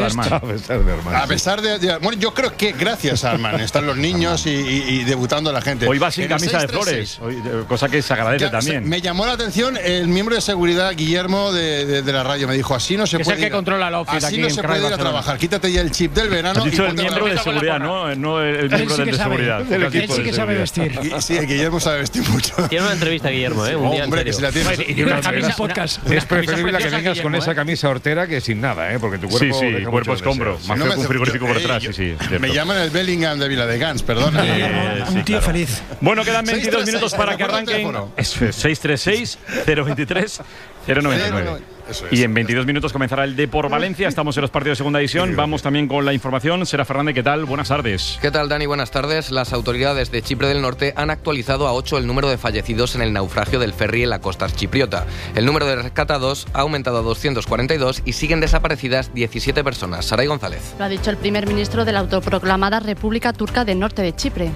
A pesar de bueno, yo creo que gracias a Armán están los niños y debutando la gente. Hoy va sin camisa de flores, cosa que se agradece también. Me llamó la atención el miembro de seguridad, Guillermo, de la radio. Me dijo, así no se puede. Es el que controla la oficina. Así no se puede ir a trabajar. Quítate ya el chip del verano. Has dicho el miembro de seguridad, ¿no? No el miembro de seguridad. Él sí que sabe vestir. Sí, Guillermo sabe vestir mucho. Tiene una entrevista, Guillermo, un día Hombre, que si la tienes. Y una camisa podcast. Es preferible que vengas con esa camisa hortera que sin nada, porque tu cuerpo. Sí, cuerpo escombro. Más que un frigorífico por detrás. Me llaman el Bellingham de Viladegans, perdona. Un tío feliz. Bueno, quedan 22 minutos para que arranquen. 636 023 0,99. Y en 22 minutos comenzará el Depor Valencia. Estamos en los partidos de segunda división. Vamos también con la información. Sera Fernández, ¿qué tal? Buenas tardes. ¿Qué tal, Dani? Buenas tardes. Las autoridades de Chipre del Norte han actualizado a 8 el número de fallecidos en el naufragio del ferry en la costa chipriota. El número de rescatados ha aumentado a 242 y siguen desaparecidas 17 personas. Saray González. Lo ha dicho el primer ministro de la autoproclamada República Turca del Norte de Chipre.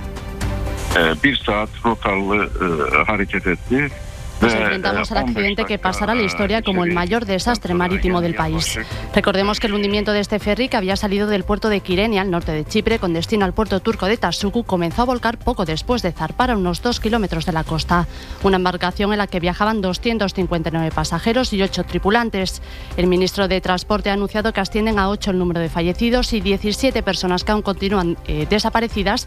Nos enfrentamos al accidente que pasará a la historia como el mayor desastre marítimo del país. Recordemos que el hundimiento de este ferry, que había salido del puerto de Kyrenia, al norte de Chipre, con destino al puerto turco de Tasuku, comenzó a volcar poco después de zarpar a unos 2 kilómetros de la costa. Una embarcación en la que viajaban 259 pasajeros y 8 tripulantes. El ministro de Transporte ha anunciado que ascienden a 8 el número de fallecidos y 17 personas que aún continúan desaparecidas,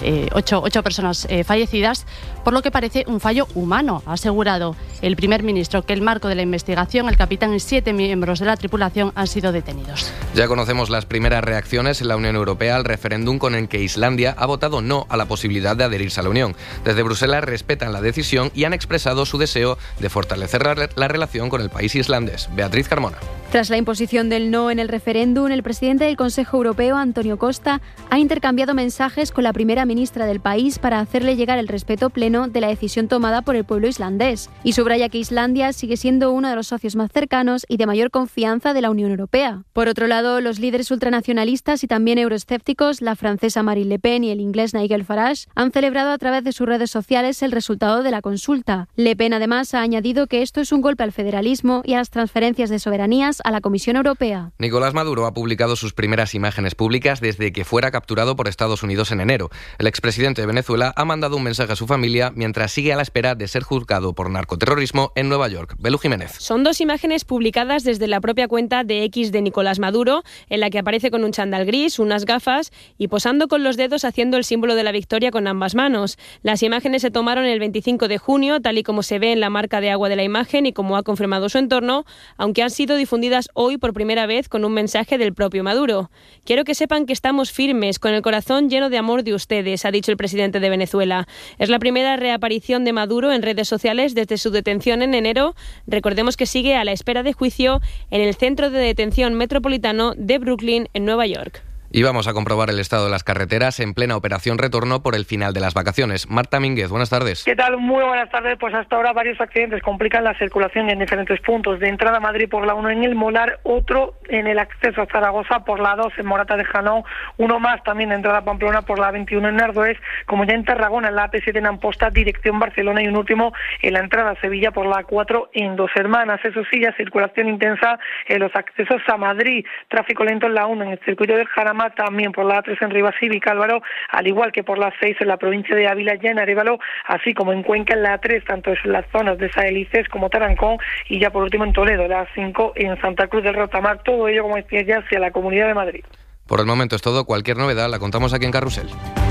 8 personas fallecidas, por lo que parece un fallo humano, ha asegurado el primer ministro que el marco de la investigación, el capitán y 7 miembros de la tripulación han sido detenidos. Ya conocemos las primeras reacciones en la Unión Europea al referéndum con el que Islandia ha votado no a la posibilidad de adherirse a la Unión. Desde Bruselas respetan la decisión y han expresado su deseo de fortalecer la relación con el país islandés. Beatriz Carmona. Tras la imposición del no en el referéndum, el presidente del Consejo Europeo, Antonio Costa, ha intercambiado mensajes con la primera ministra del país para hacerle llegar el respeto pleno de la decisión tomada por el pueblo islandés. Y subraya que Islandia sigue siendo uno de los socios más cercanos y de mayor confianza de la Unión Europea. Por otro lado, los líderes ultranacionalistas y también euroescépticos, la francesa Marine Le Pen y el inglés Nigel Farage, han celebrado a través de sus redes sociales el resultado de la consulta. Le Pen además ha añadido que esto es un golpe al federalismo y a las transferencias de soberanías a la Comisión Europea. Nicolás Maduro ha publicado sus primeras imágenes públicas desde que fuera capturado por Estados Unidos en enero. El expresidente de Venezuela ha mandado un mensaje a su familia mientras sigue a la espera de ser juzgado por narcoterrorismo en Nueva York. Belú Jiménez. Son 2 imágenes publicadas desde la propia cuenta de X de Nicolás Maduro, en la que aparece con un chándal gris, unas gafas y posando con los dedos haciendo el símbolo de la victoria con ambas manos. Las imágenes se tomaron el 25 de junio, tal y como se ve en la marca de agua de la imagen y como ha confirmado su entorno, aunque han sido difundidas hoy por primera vez con un mensaje del propio Maduro. Quiero que sepan que estamos firmes, con el corazón lleno de amor de ustedes, ha dicho el presidente de Venezuela. Es la primera reaparición de Maduro en redes sociales desde su detención en enero. Recordemos que sigue a la espera de juicio en el Centro de Detención Metropolitano de Brooklyn, en Nueva York. Y vamos a comprobar el estado de las carreteras en plena operación retorno por el final de las vacaciones. Marta Mínguez, buenas tardes. ¿Qué tal? Muy buenas tardes. Pues hasta ahora varios accidentes complican la circulación en diferentes puntos. De entrada a Madrid por la 1 en el Molar, otro en el acceso a Zaragoza por la 2 en Morata de Janón, uno más también de entrada a Pamplona por la 21 en Ardoes, como ya en Tarragona en la AP7 en Amposta, dirección Barcelona, y un último en la entrada a Sevilla por la 4 en Dos Hermanas. Eso sí, ya circulación intensa en los accesos a Madrid, tráfico lento en la 1 en el circuito del Jarama, también por la A3 en Rivas y Vicálvaro, al igual que por la 6 en la provincia de Ávila, ya en Arévalo, así como en Cuenca en la A3, tanto en las zonas de Saelices como Tarancón, y ya por último en Toledo, la 5 en Santa Cruz del Rotamar, todo ello, como decía ya, hacia la Comunidad de Madrid. Por el momento es todo. Cualquier novedad la contamos aquí en Carrusel.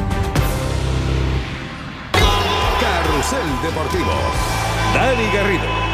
Carrusel Deportivo. Dani Garrido.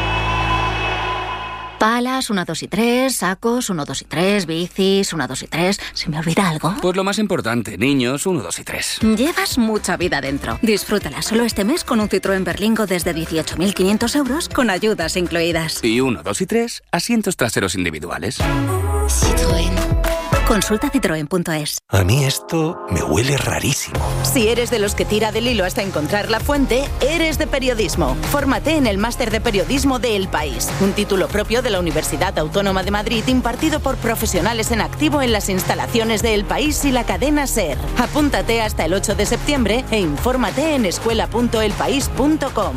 Palas, 1, 2 y 3, sacos, 1, 2 y 3, bicis, 1, 2 y 3. ¿Se me olvida algo? Pues lo más importante, niños, 1, 2 y 3. Llevas mucha vida dentro. Disfrútala solo este mes con un Citroën Berlingo desde 18.500 euros con ayudas incluidas. Y 1, 2 y 3, asientos traseros individuales. Citroën. Consulta citroen.es. A mí esto me huele rarísimo. Si eres de los que tira del hilo hasta encontrar la fuente, eres de periodismo. Fórmate en el Máster de Periodismo de El País, un título propio de la Universidad Autónoma de Madrid impartido por profesionales en activo en las instalaciones de El País y la cadena SER. Apúntate hasta el 8 de septiembre e infórmate en escuela.elpaís.com.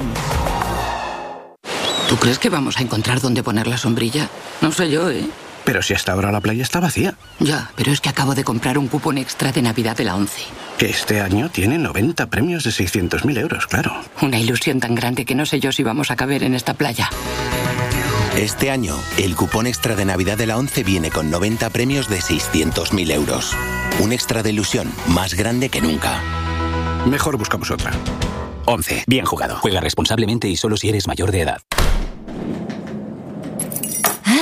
¿Tú crees que vamos a encontrar dónde poner la sombrilla? No sé yo, ¿eh? Pero si hasta ahora la playa está vacía. Ya, pero es que acabo de comprar un cupón extra de Navidad de la ONCE. Que este año tiene 90 premios de 600.000 euros, claro. Una ilusión tan grande que no sé yo si vamos a caber en esta playa. Este año, el cupón extra de Navidad de la ONCE viene con 90 premios de 600.000 euros. Un extra de ilusión más grande que nunca. Mejor buscamos otra. ONCE. Bien jugado. Juega responsablemente y solo si eres mayor de edad.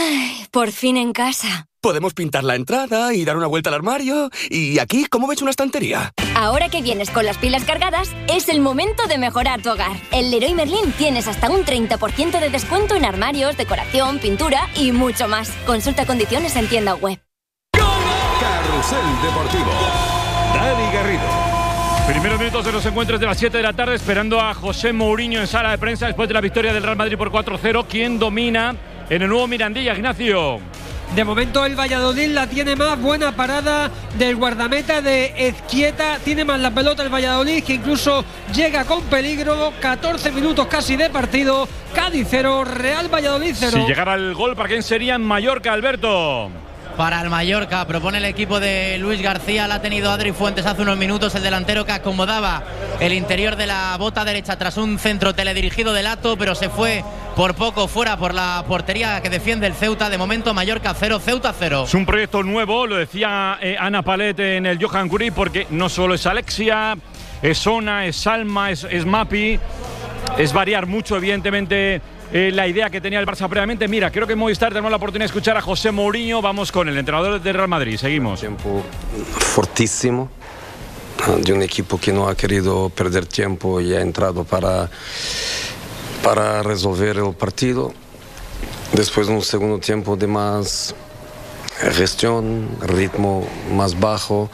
por fin en casa. Podemos pintar la entrada y dar una vuelta al armario. Y aquí, ¿cómo ves una estantería? Ahora que vienes con las pilas cargadas, es el momento de mejorar tu hogar. En Leroy Merlin tienes hasta un 30% de descuento en armarios, decoración, pintura y mucho más. Consulta condiciones en tienda web. Carrusel Deportivo. Dani Garrido. Primeros minutos de los encuentros de las 7 de la tarde, esperando a José Mourinho en sala de prensa después de la victoria del Real Madrid por 4-0. ¿Quién domina en el nuevo Mirandilla, Ignacio? De momento el Valladolid la tiene más, buena parada del guardameta de Ezquieta, tiene más la pelota el Valladolid, que incluso llega con peligro. 14 minutos casi de partido, Cádiz 0, Real Valladolid 0. Si llegara el gol, ¿para quién sería en Mallorca, Alberto? Para el Mallorca, propone el equipo de Luis García, la ha tenido Adri Fuentes hace unos minutos, el delantero que acomodaba el interior de la bota derecha tras un centro teledirigido de Lato, pero se fue por poco fuera por la portería que defiende el Ceuta. De momento Mallorca 0, Ceuta 0. Es un proyecto nuevo, lo decía Ana Palet en el Johan Cruyff, porque no solo es Alexia, es Ona, es Salma, es Mapi, es variar mucho evidentemente la idea que tenía el Barça previamente. Mira, creo que en Movistar tenemos la oportunidad de escuchar a José Mourinho. Vamos con el entrenador del Real Madrid, seguimos. Tiempo fortísimo de un equipo que no ha querido perder tiempo y ha entrado para resolver el partido. Después de un segundo tiempo de más gestión, ritmo más bajo,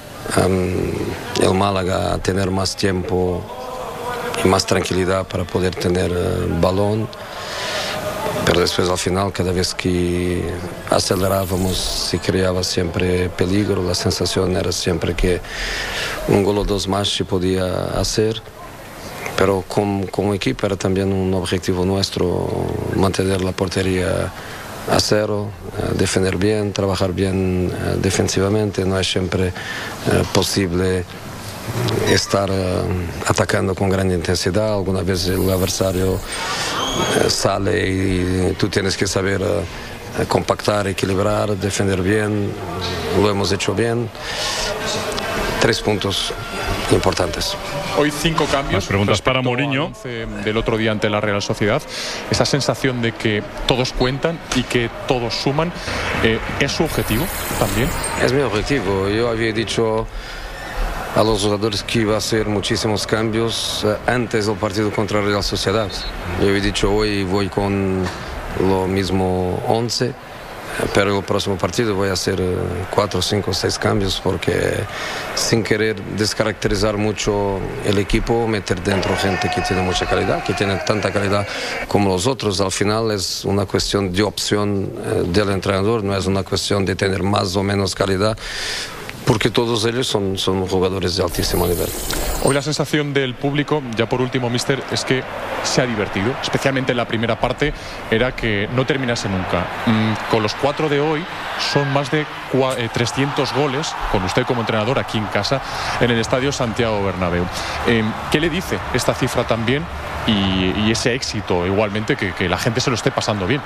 el Málaga a tener más tiempo y más tranquilidad para poder tener balón, pero después al final cada vez que acelerábamos se creaba siempre peligro. La sensación era siempre que un gol o dos más se podía hacer, pero como equipo era también un objetivo nuestro mantener la portería a cero, defender bien, trabajar bien defensivamente. No es siempre posible estar atacando con gran intensidad. Alguna vez el adversario sale y tú tienes que saber compactar, equilibrar, defender bien. Lo hemos hecho bien. 3 puntos importantes. Hoy 5 cambios. Más preguntas para Mourinho. Del otro día ante la Real Sociedad. Esa sensación de que todos cuentan y que todos suman, ¿es su objetivo también? Es mi objetivo. Yo había dicho a los jugadores que iba a hacer muchísimos cambios antes del partido contra la Real Sociedad. Yo he dicho hoy voy con lo mismo 11, pero el próximo partido voy a hacer 4, 5, 6 cambios, porque sin querer descaracterizar mucho el equipo, meter dentro gente que tiene mucha calidad, que tiene tanta calidad como los otros. Al final es una cuestión de opción del entrenador, no es una cuestión de tener más o menos calidad, porque todos ellos son jugadores de altísimo nivel. Hoy la sensación del público, ya por último, mister, es que se ha divertido, especialmente en la primera parte, era que no terminase nunca. Con los 4 de hoy son más de 300 goles, con usted como entrenador aquí en casa, en el Estadio Santiago Bernabéu. ¿Qué le dice esta cifra también y ese éxito igualmente, que la gente se lo esté pasando bien?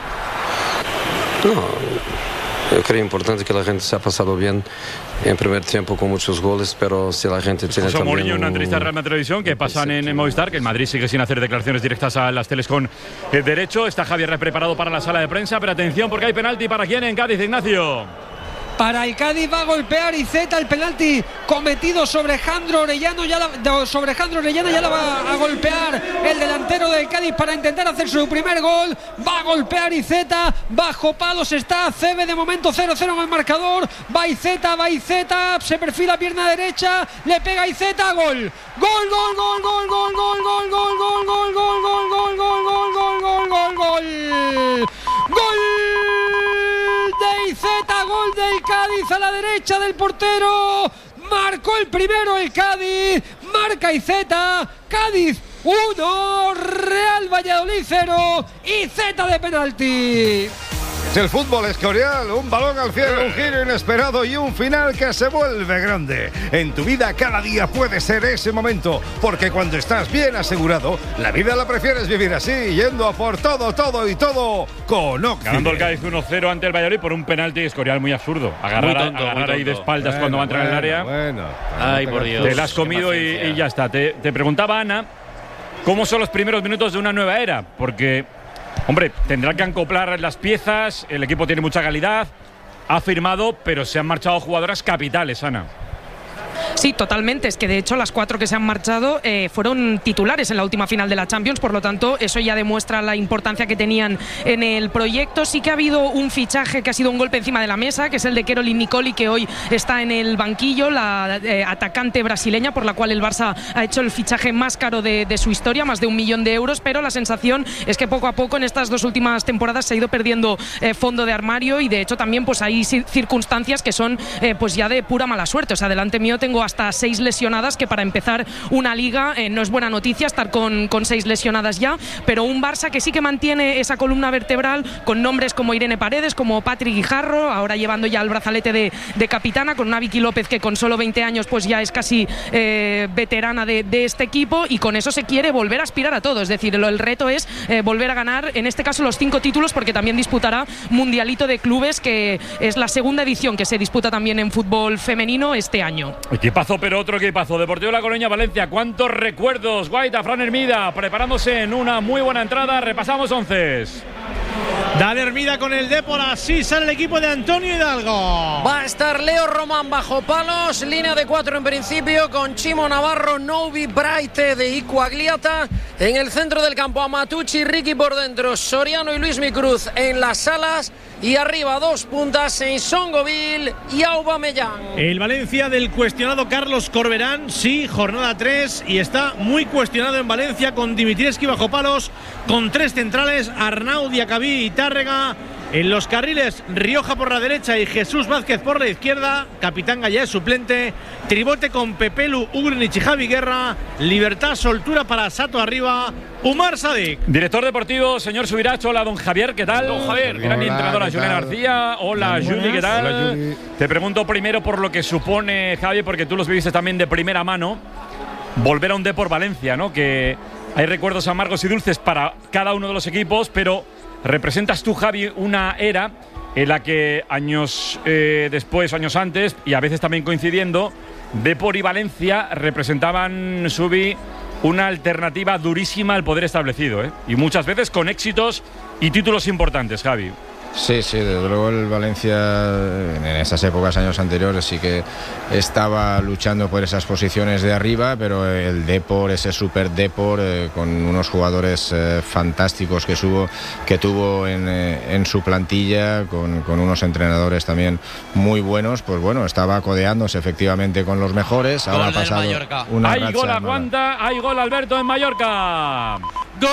Yo creo importante que la gente se ha pasado bien en primer tiempo con muchos goles, pero si la gente tiene José también Mourinho en una entrevista de Real Madrid Televisión que pasan en Movistar, que el Madrid sigue sin hacer declaraciones directas a las teles con derecho. Está Javier preparado para la sala de prensa, pero atención porque hay penalti. ¿Para quién en Cádiz, Ignacio? Para el Cádiz va a golpear Iceta, el penalti cometido sobre Jandro Orellana, ya la va a golpear el delantero del Cádiz para intentar hacer su primer gol. Va a golpear Iceta, bajo palos está Cebe, de momento 0-0 en el marcador. Va Iceta, se perfila pierna derecha, le pega Iceta, gol. Gol, gol, gol, gol, gol, gol, gol, gol, gol, gol, gol, gol, gol, gol, gol, gol, gol, gol, gol. Gol de Iceta, gol del Cádiz a la derecha del portero. Marcó el primero el Cádiz, marca Iceta. Cádiz 1, Real Valladolid 0, Iceta de penalti. El fútbol Escorial, un balón al cielo, un giro inesperado y un final que se vuelve grande. En tu vida cada día puede ser ese momento, porque cuando estás bien asegurado, la vida la prefieres vivir así, yendo a por todo con Occident. Ganando el Cádiz 1-0 ante el Valladolid por un penalti. Escorial muy absurdo. Agarrar ahí de espaldas cuando va a entrar en el área. Ay, por Dios. Te la has comido y ya está. Te preguntaba Ana, ¿cómo son los primeros minutos de una nueva era? Porque Hombre, tendrá que acoplar las piezas, el equipo tiene mucha calidad, ha firmado, pero se han marchado jugadoras capitales, Ana. Sí, totalmente. Es que de hecho las 4 que se han marchado fueron titulares en la última final de la Champions, por lo tanto eso ya demuestra la importancia que tenían en el proyecto. Sí que ha habido un fichaje que ha sido un golpe encima de la mesa, que es el de Caroline Nicoli, que hoy está en el banquillo, la atacante brasileña por la cual el Barça ha hecho el fichaje más caro de su historia, más de 1 millón de euros, pero la sensación es que poco a poco en estas 2 últimas temporadas se ha ido perdiendo fondo de armario y de hecho también pues hay circunstancias que son pues ya de pura mala suerte. O sea, delante mío tengo hasta 6 lesionadas, que para empezar una liga no es buena noticia estar con 6 lesionadas ya, pero un Barça que sí que mantiene esa columna vertebral con nombres como Irene Paredes, como Patrick Guijarro, ahora llevando ya el brazalete de capitana, con una Vicky López que con solo 20 años pues ya es casi veterana de este equipo, y con eso se quiere volver a aspirar a todo. Es decir, el reto es volver a ganar, en este caso los 5 títulos, porque también disputará Mundialito de Clubes, que es la segunda edición que se disputa también en fútbol femenino este año. Equipazo, pero otro equipazo. Deportivo La Coruña, Valencia. ¿Cuántos recuerdos? Guaita, Fran Hermida, preparándose en una muy buena entrada. Repasamos 11. Dale Hermida con el Depor, así sale el equipo de Antonio Hidalgo. Va a estar Leo Román bajo palos, línea de 4 en principio, con Chimo Navarro, Novi, Braite de Icuagliata. En el centro del campo, Amatucci, Ricky por dentro, Soriano y Luis Micruz en las alas. Y arriba 2 puntas en Songoville y Aubameyang. El Valencia del cuestionado Carlos Corberán, sí, jornada 3, y está muy cuestionado en Valencia, con Dimitrievski bajo palos, con 3 centrales, Arnau, Diacabí y Tárrega. En los carriles, Rioja por la derecha y Jesús Vázquez por la izquierda. Capitán Gallá es suplente. Tribote con Pepelu, Ugrinic y Javi Guerra. Libertad, soltura para Sato arriba. Umar Sadik. Director deportivo, señor Subirach. Hola, don Javier, ¿qué tal? Don Javier. Gran entrenadora, Julián García. Hola, Juli, ¿qué tal? Hola, Juli. Te pregunto primero por lo que supone, Javi, porque tú los viviste también de primera mano, volver a un Depor Valencia, ¿no? Que hay recuerdos amargos y dulces para cada uno de los equipos, pero representas tú, Javi, una era en la que años después, años antes, y a veces también coincidiendo, Depor y Valencia representaban, Subi, una alternativa durísima al poder establecido, ¿eh? Y muchas veces con éxitos y títulos importantes, Javi. Sí, desde luego el Valencia en esas épocas, años anteriores, sí que estaba luchando por esas posiciones de arriba, pero el Depor, ese super Depor, con unos jugadores fantásticos que tuvo en su plantilla, con unos entrenadores también muy buenos, pues bueno, estaba codeándose efectivamente con los mejores. Ahora ha pasado una hay gol, aguanta, hay gol, Alberto, en Mallorca. ¡Gol!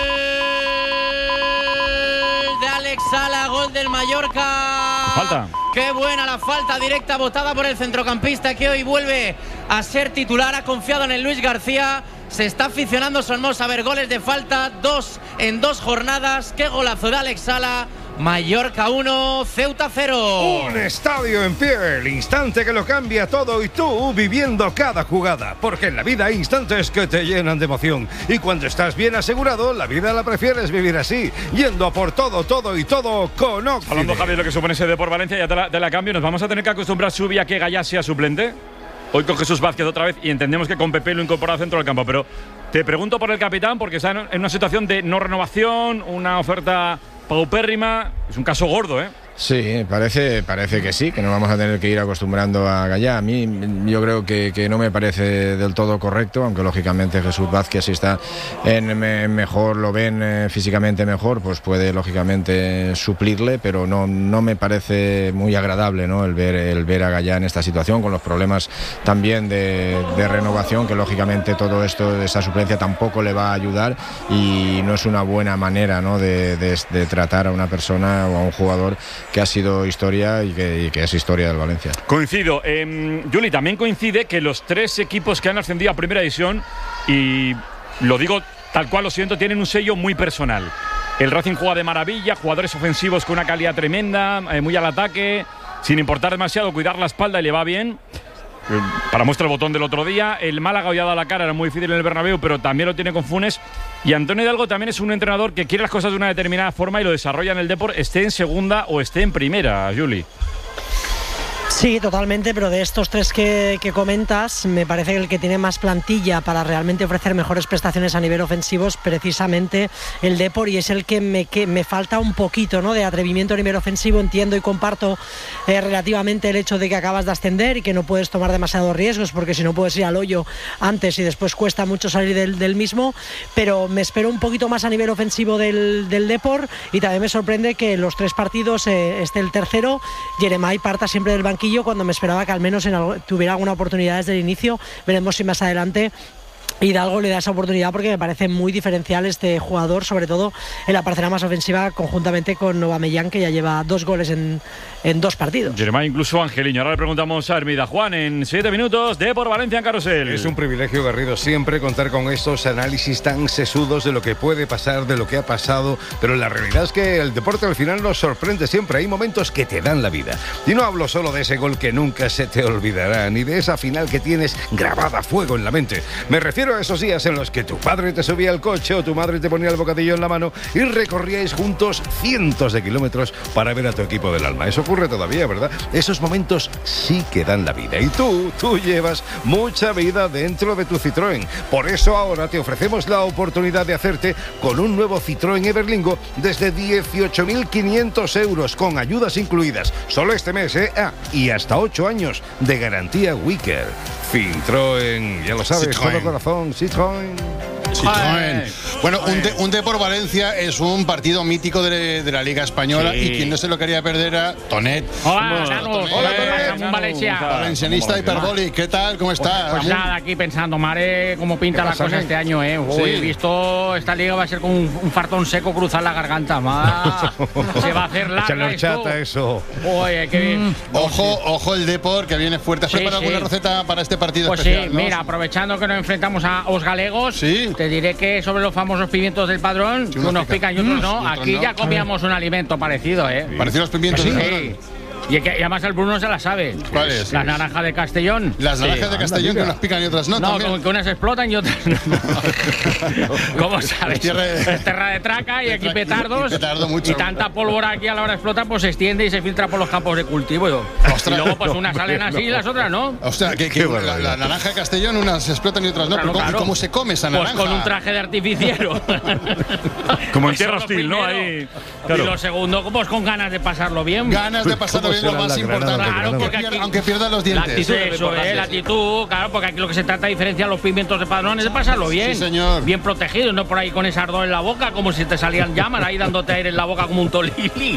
De Alex Sala, gol del Mallorca. Falta. Qué buena la falta directa botada por el centrocampista, que hoy vuelve a ser titular. Ha confiado en el Luis García. Se está aficionando Somos a ver goles de falta, 2 en 2 jornadas. Qué golazo de Alex Sala. Mallorca 1, Ceuta 0. Un estadio en pie, el instante que lo cambia todo, y tú viviendo cada jugada, porque en la vida hay instantes que te llenan de emoción, y cuando estás bien asegurado, la vida la prefieres vivir así, yendo a por todo y todo con Oxide. Hablando, Javier, de lo que supone ese Depor Valencia, ya te la cambio. Nos vamos a tener que acostumbrar, Subi, a que Gallá sea suplente. Hoy con Jesús Vázquez otra vez, y entendemos que con Pepe lo incorpora al centro del campo, pero te pregunto por el capitán, porque está en una situación de no renovación, una oferta paupérrima. Es un caso gordo, ¿eh? Sí, parece que sí, que nos vamos a tener que ir acostumbrando a Gallá. A mí yo creo que no me parece del todo correcto, aunque lógicamente Jesús Vázquez, si está en mejor, lo ven físicamente mejor, pues puede lógicamente suplirle, pero no me parece muy agradable, ¿no? el ver a Gallá en esta situación, con los problemas también de renovación, que lógicamente todo esto, esa suplencia tampoco le va a ayudar, y no es una buena manera, ¿no? de tratar a una persona o a un jugador que ha sido historia y que es historia del Valencia. Coincido. Juli, también coincide que los 3 equipos que han ascendido a primera división, y lo digo tal cual, lo siento, tienen un sello muy personal. El Racing juega de maravilla, jugadores ofensivos con una calidad tremenda, muy al ataque, sin importar demasiado, cuidar la espalda, y le va bien. Para muestra el botón del otro día. El Málaga hoy ha dado la cara, era muy difícil en el Bernabéu, pero también lo tiene con Funes. Y Antonio Hidalgo también es un entrenador que quiere las cosas de una determinada forma y lo desarrolla en el Depor, esté en segunda o esté en primera, Juli. Sí, totalmente, pero de estos tres que comentas, me parece que el que tiene más plantilla para realmente ofrecer mejores prestaciones a nivel ofensivo es precisamente el Depor, y es el que me falta un poquito, ¿no?, de atrevimiento a nivel ofensivo. Entiendo y comparto relativamente el hecho de que acabas de ascender y que no puedes tomar demasiados riesgos, porque si no puedes ir al hoyo antes y después cuesta mucho salir del mismo, pero me espero un poquito más a nivel ofensivo del Depor, y también me sorprende que en los 3 partidos esté el tercero, Yeremay, parta siempre del banquillo, cuando me esperaba que al menos tuviera alguna oportunidad desde el inicio. Veremos si más adelante Hidalgo le da esa oportunidad, porque me parece muy diferencial este jugador, sobre todo en la parcela más ofensiva, conjuntamente con Aubameyang, que ya lleva 2 goles en 2 partidos. Yeremay, incluso Angeliño. Ahora le preguntamos a Hermida. Juan, en 7 minutos, Depor Valencia en Carrusel. Es un privilegio, Garrido, siempre contar con estos análisis tan sesudos de lo que puede pasar, de lo que ha pasado, pero la realidad es que el deporte al final nos sorprende siempre. Hay momentos que te dan la vida. Y no hablo solo de ese gol que nunca se te olvidará, ni de esa final que tienes grabada a fuego en la mente. Me refiero a esos días en los que tu padre te subía al coche o tu madre te ponía el bocadillo en la mano y recorríais juntos cientos de kilómetros para ver a tu equipo del alma. Eso ocurre todavía, ¿verdad? Esos momentos sí que dan la vida. Y tú llevas mucha vida dentro de tu Citroën. Por eso ahora te ofrecemos la oportunidad de hacerte con un nuevo Citroën Everlingo desde 18.500 euros, con ayudas incluidas. Solo este mes, ¿eh? Y hasta 8 años de garantía Wicker. Citroën, ya lo sabes, Citroën. todo corazón, Citroën. Bueno, un Depor Valencia es un partido mítico de la Liga Española, y quien no se lo quería perder era Tonet. Hola, Valencia. Valencianista hiperbólico, ¿qué tal? ¿Cómo estás? Pues nada, aquí pensando, madre, cómo pinta la cosa este año, ¿eh? Uy, he visto, esta liga va a ser como un fartón seco cruzar la garganta, se va a hacer larga. Échale horchata eso. Oye, qué bien. Ojo el Depor, que viene fuerte. ¿Has preparado alguna receta para este partido pues especial? Sí, ¿no? Mira, aprovechando que nos enfrentamos a los galegos, te diré que sobre los famosos pimientos del Padrón, unos pican y otros no. Aquí ya comíamos un alimento parecido, ¿eh? ¿Parecido a los pimientos del Padrón? Y además el Bruno se la sabe. ¿Cuál es? Las naranjas de Castellón. Las naranjas de Castellón, que unas pican y otras no. No, como que unas explotan y otras no. ¿Cómo sabes? Es tierra de traca y aquí petardos. Y tanta pólvora aquí a la hora de explotar, pues se extiende y se filtra por los campos de cultivo. Y luego pues unas salen así y las otras no. Ostras, la naranja de Castellón, unas explotan y otras no. Claro. ¿Cómo se come esa naranja? Pues con un traje de artificiero. Como en Tierra Hostil, ¿no? Ahí, claro. Y lo segundo, pues con ganas de pasarlo bien. Ganas de pasarlo bien, lo más importante. Claro, porque aquí, aunque pierdan los dientes. La actitud, eso es, la actitud, claro, porque aquí lo que se trata de diferenciar los pimientos de Padrón es de pasarlo bien. Sí, señor. Bien protegido, no por ahí con ese ardor en la boca, como si te salían llamas ahí dándote aire en la boca como un tolili.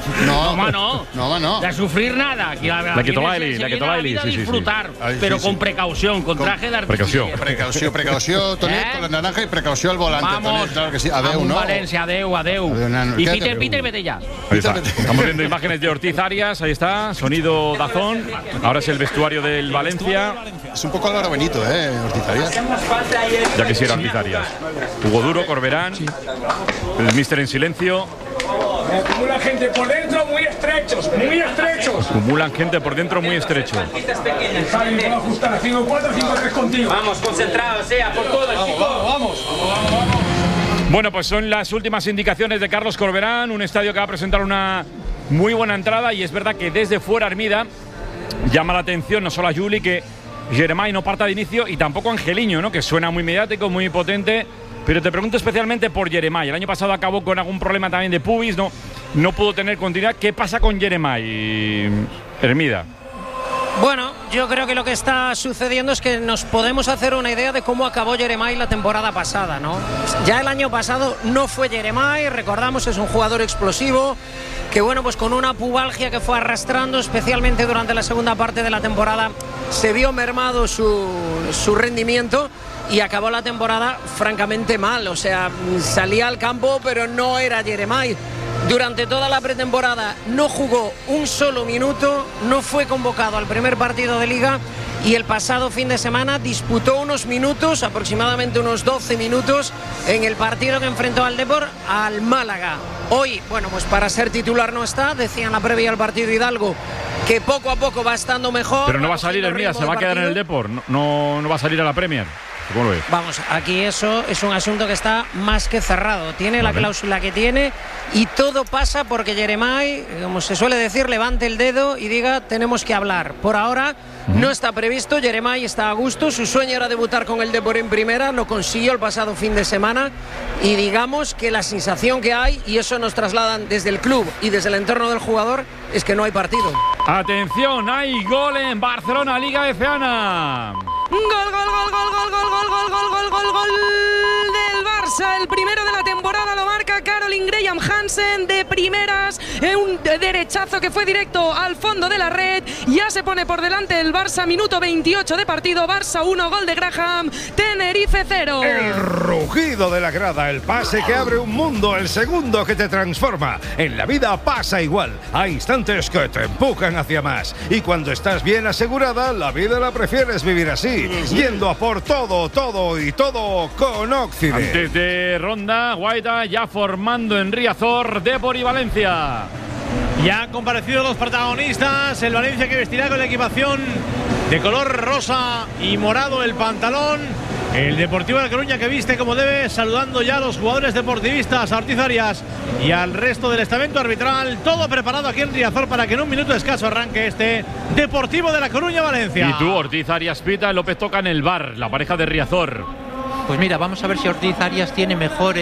No. De sufrir nada. Aquí la que vida disfrutar, pero con precaución, con traje de artificial. Precaución, Tonet, con la naranja, y precaución al volante. Vamos, Tonet, claro que sí. Adeu, ¿no? Valencia, adeu. Y Peter, vete ya. Ahí está. Estamos viendo imágenes de Ortiz Arias, ahí está, sonido Dazón. Ahora es el vestuario del Valencia. Es un poco Álvaro Benito, Ortiz Arias. Ya quisiera Ortiz Arias. Hugo Duro, Corberán, el míster en silencio. Acumulan gente por dentro muy estrechos. Acumulan gente por dentro muy estrecho. Javi, puedo ajustar a 5-4, 5-3 contigo. Vamos, concentrados, por todos. Vamos. Bueno, pues son las últimas indicaciones de Carlos Corberán, un estadio que va a presentar una muy buena entrada, y es verdad que desde fuera, Hermida, llama la atención no solo a Juli que Yeremay no parta de inicio, y tampoco Angeliño, ¿no?, que suena muy mediático, muy potente, pero te pregunto especialmente por Yeremay. El año pasado acabó con algún problema también de pubis, no pudo tener continuidad. ¿Qué pasa con Yeremay, Hermida? Bueno, yo creo que lo que está sucediendo es que nos podemos hacer una idea de cómo acabó Yeremay la temporada pasada, ¿no? Ya el año pasado no fue Yeremay, recordamos, es un jugador explosivo que, bueno, pues con una pubalgia que fue arrastrando, especialmente durante la segunda parte de la temporada, se vio mermado su rendimiento y acabó la temporada francamente mal. O sea, salía al campo pero no era Yeremay. Durante toda la pretemporada no jugó un solo minuto, no fue convocado al primer partido de Liga, y el pasado fin de semana disputó unos minutos, aproximadamente unos 12 minutos, en el partido que enfrentó al Depor al Málaga. Hoy, bueno, pues para ser titular no está, decía en la previa al partido Hidalgo que poco a poco va estando mejor. Pero no va a salir, Hermida, se va a quedar en el Depor, no va a salir a la Premier. ¿Cómo lo ves? Vamos, aquí eso es un asunto que está más que cerrado. Tiene la cláusula que tiene y todo pasa porque Yeremay, como se suele decir, levante el dedo y diga tenemos que hablar. Por ahora no está previsto, Yeremay está a gusto, su sueño era debutar con el Depor en primera, lo consiguió el pasado fin de semana y digamos que la sensación que hay, y eso nos trasladan desde el club y desde el entorno del jugador, es que no hay partido. Atención, hay gol en Barcelona, Liga EFEANA. Gol del Barça, el primero de la temporada, lo marca Caroline Graham Hansen de primeras, un derechazo que fue directo al fondo de la red. Ya se pone por delante el Barça, minuto 28 de partido. Barça 1, gol de Graham, Tenerife 0. El rugido de la grada, el pase que abre un mundo, el segundo que te transforma. En la vida pasa igual, hay instantes que te empujan hacia más, y cuando estás bien asegurada, la vida la prefieres vivir así, yendo a por todo, todo y todo con Occident. Antes de ronda, Guaita ya formando en Riazor, Depor y Valencia. Ya han comparecido los protagonistas, el Valencia que vestirá con la equipación de color rosa y morado el pantalón, el Deportivo de La Coruña que viste como debe, saludando ya a los jugadores deportivistas, a Ortiz Arias y al resto del estamento arbitral, todo preparado aquí en Riazor para que en un minuto escaso arranque este Deportivo de La Coruña-Valencia. Y tú, Ortiz Arias pita, López toca en el bar, la pareja de Riazor. Pues mira, vamos a ver si Ortiz Arias tiene mejor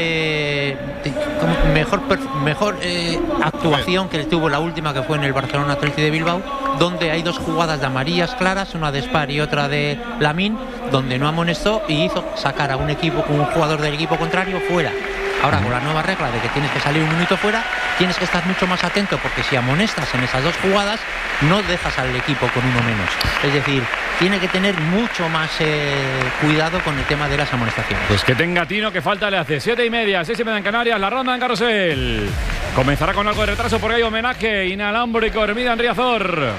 actuación que tuvo la última, que fue en el Barcelona Athletic de Bilbao, donde hay dos jugadas de amarillas claras, una de Spar y otra de Lamine, donde no amonestó y hizo sacar a un jugador del equipo contrario fuera. Ahora, con la nueva regla de que tienes que salir un minuto fuera, tienes que estar mucho más atento, porque si amonestas en esas dos jugadas, no dejas al equipo con uno menos. Es decir, tiene que tener mucho más cuidado con el tema de las amonestaciones. Pues que tenga tino, que falta le hace. 7:30, 6:30 en Canarias, la ronda en Carrusel. Comenzará con algo de retraso porque hay homenaje inalámbrico, Hermida en Riazor.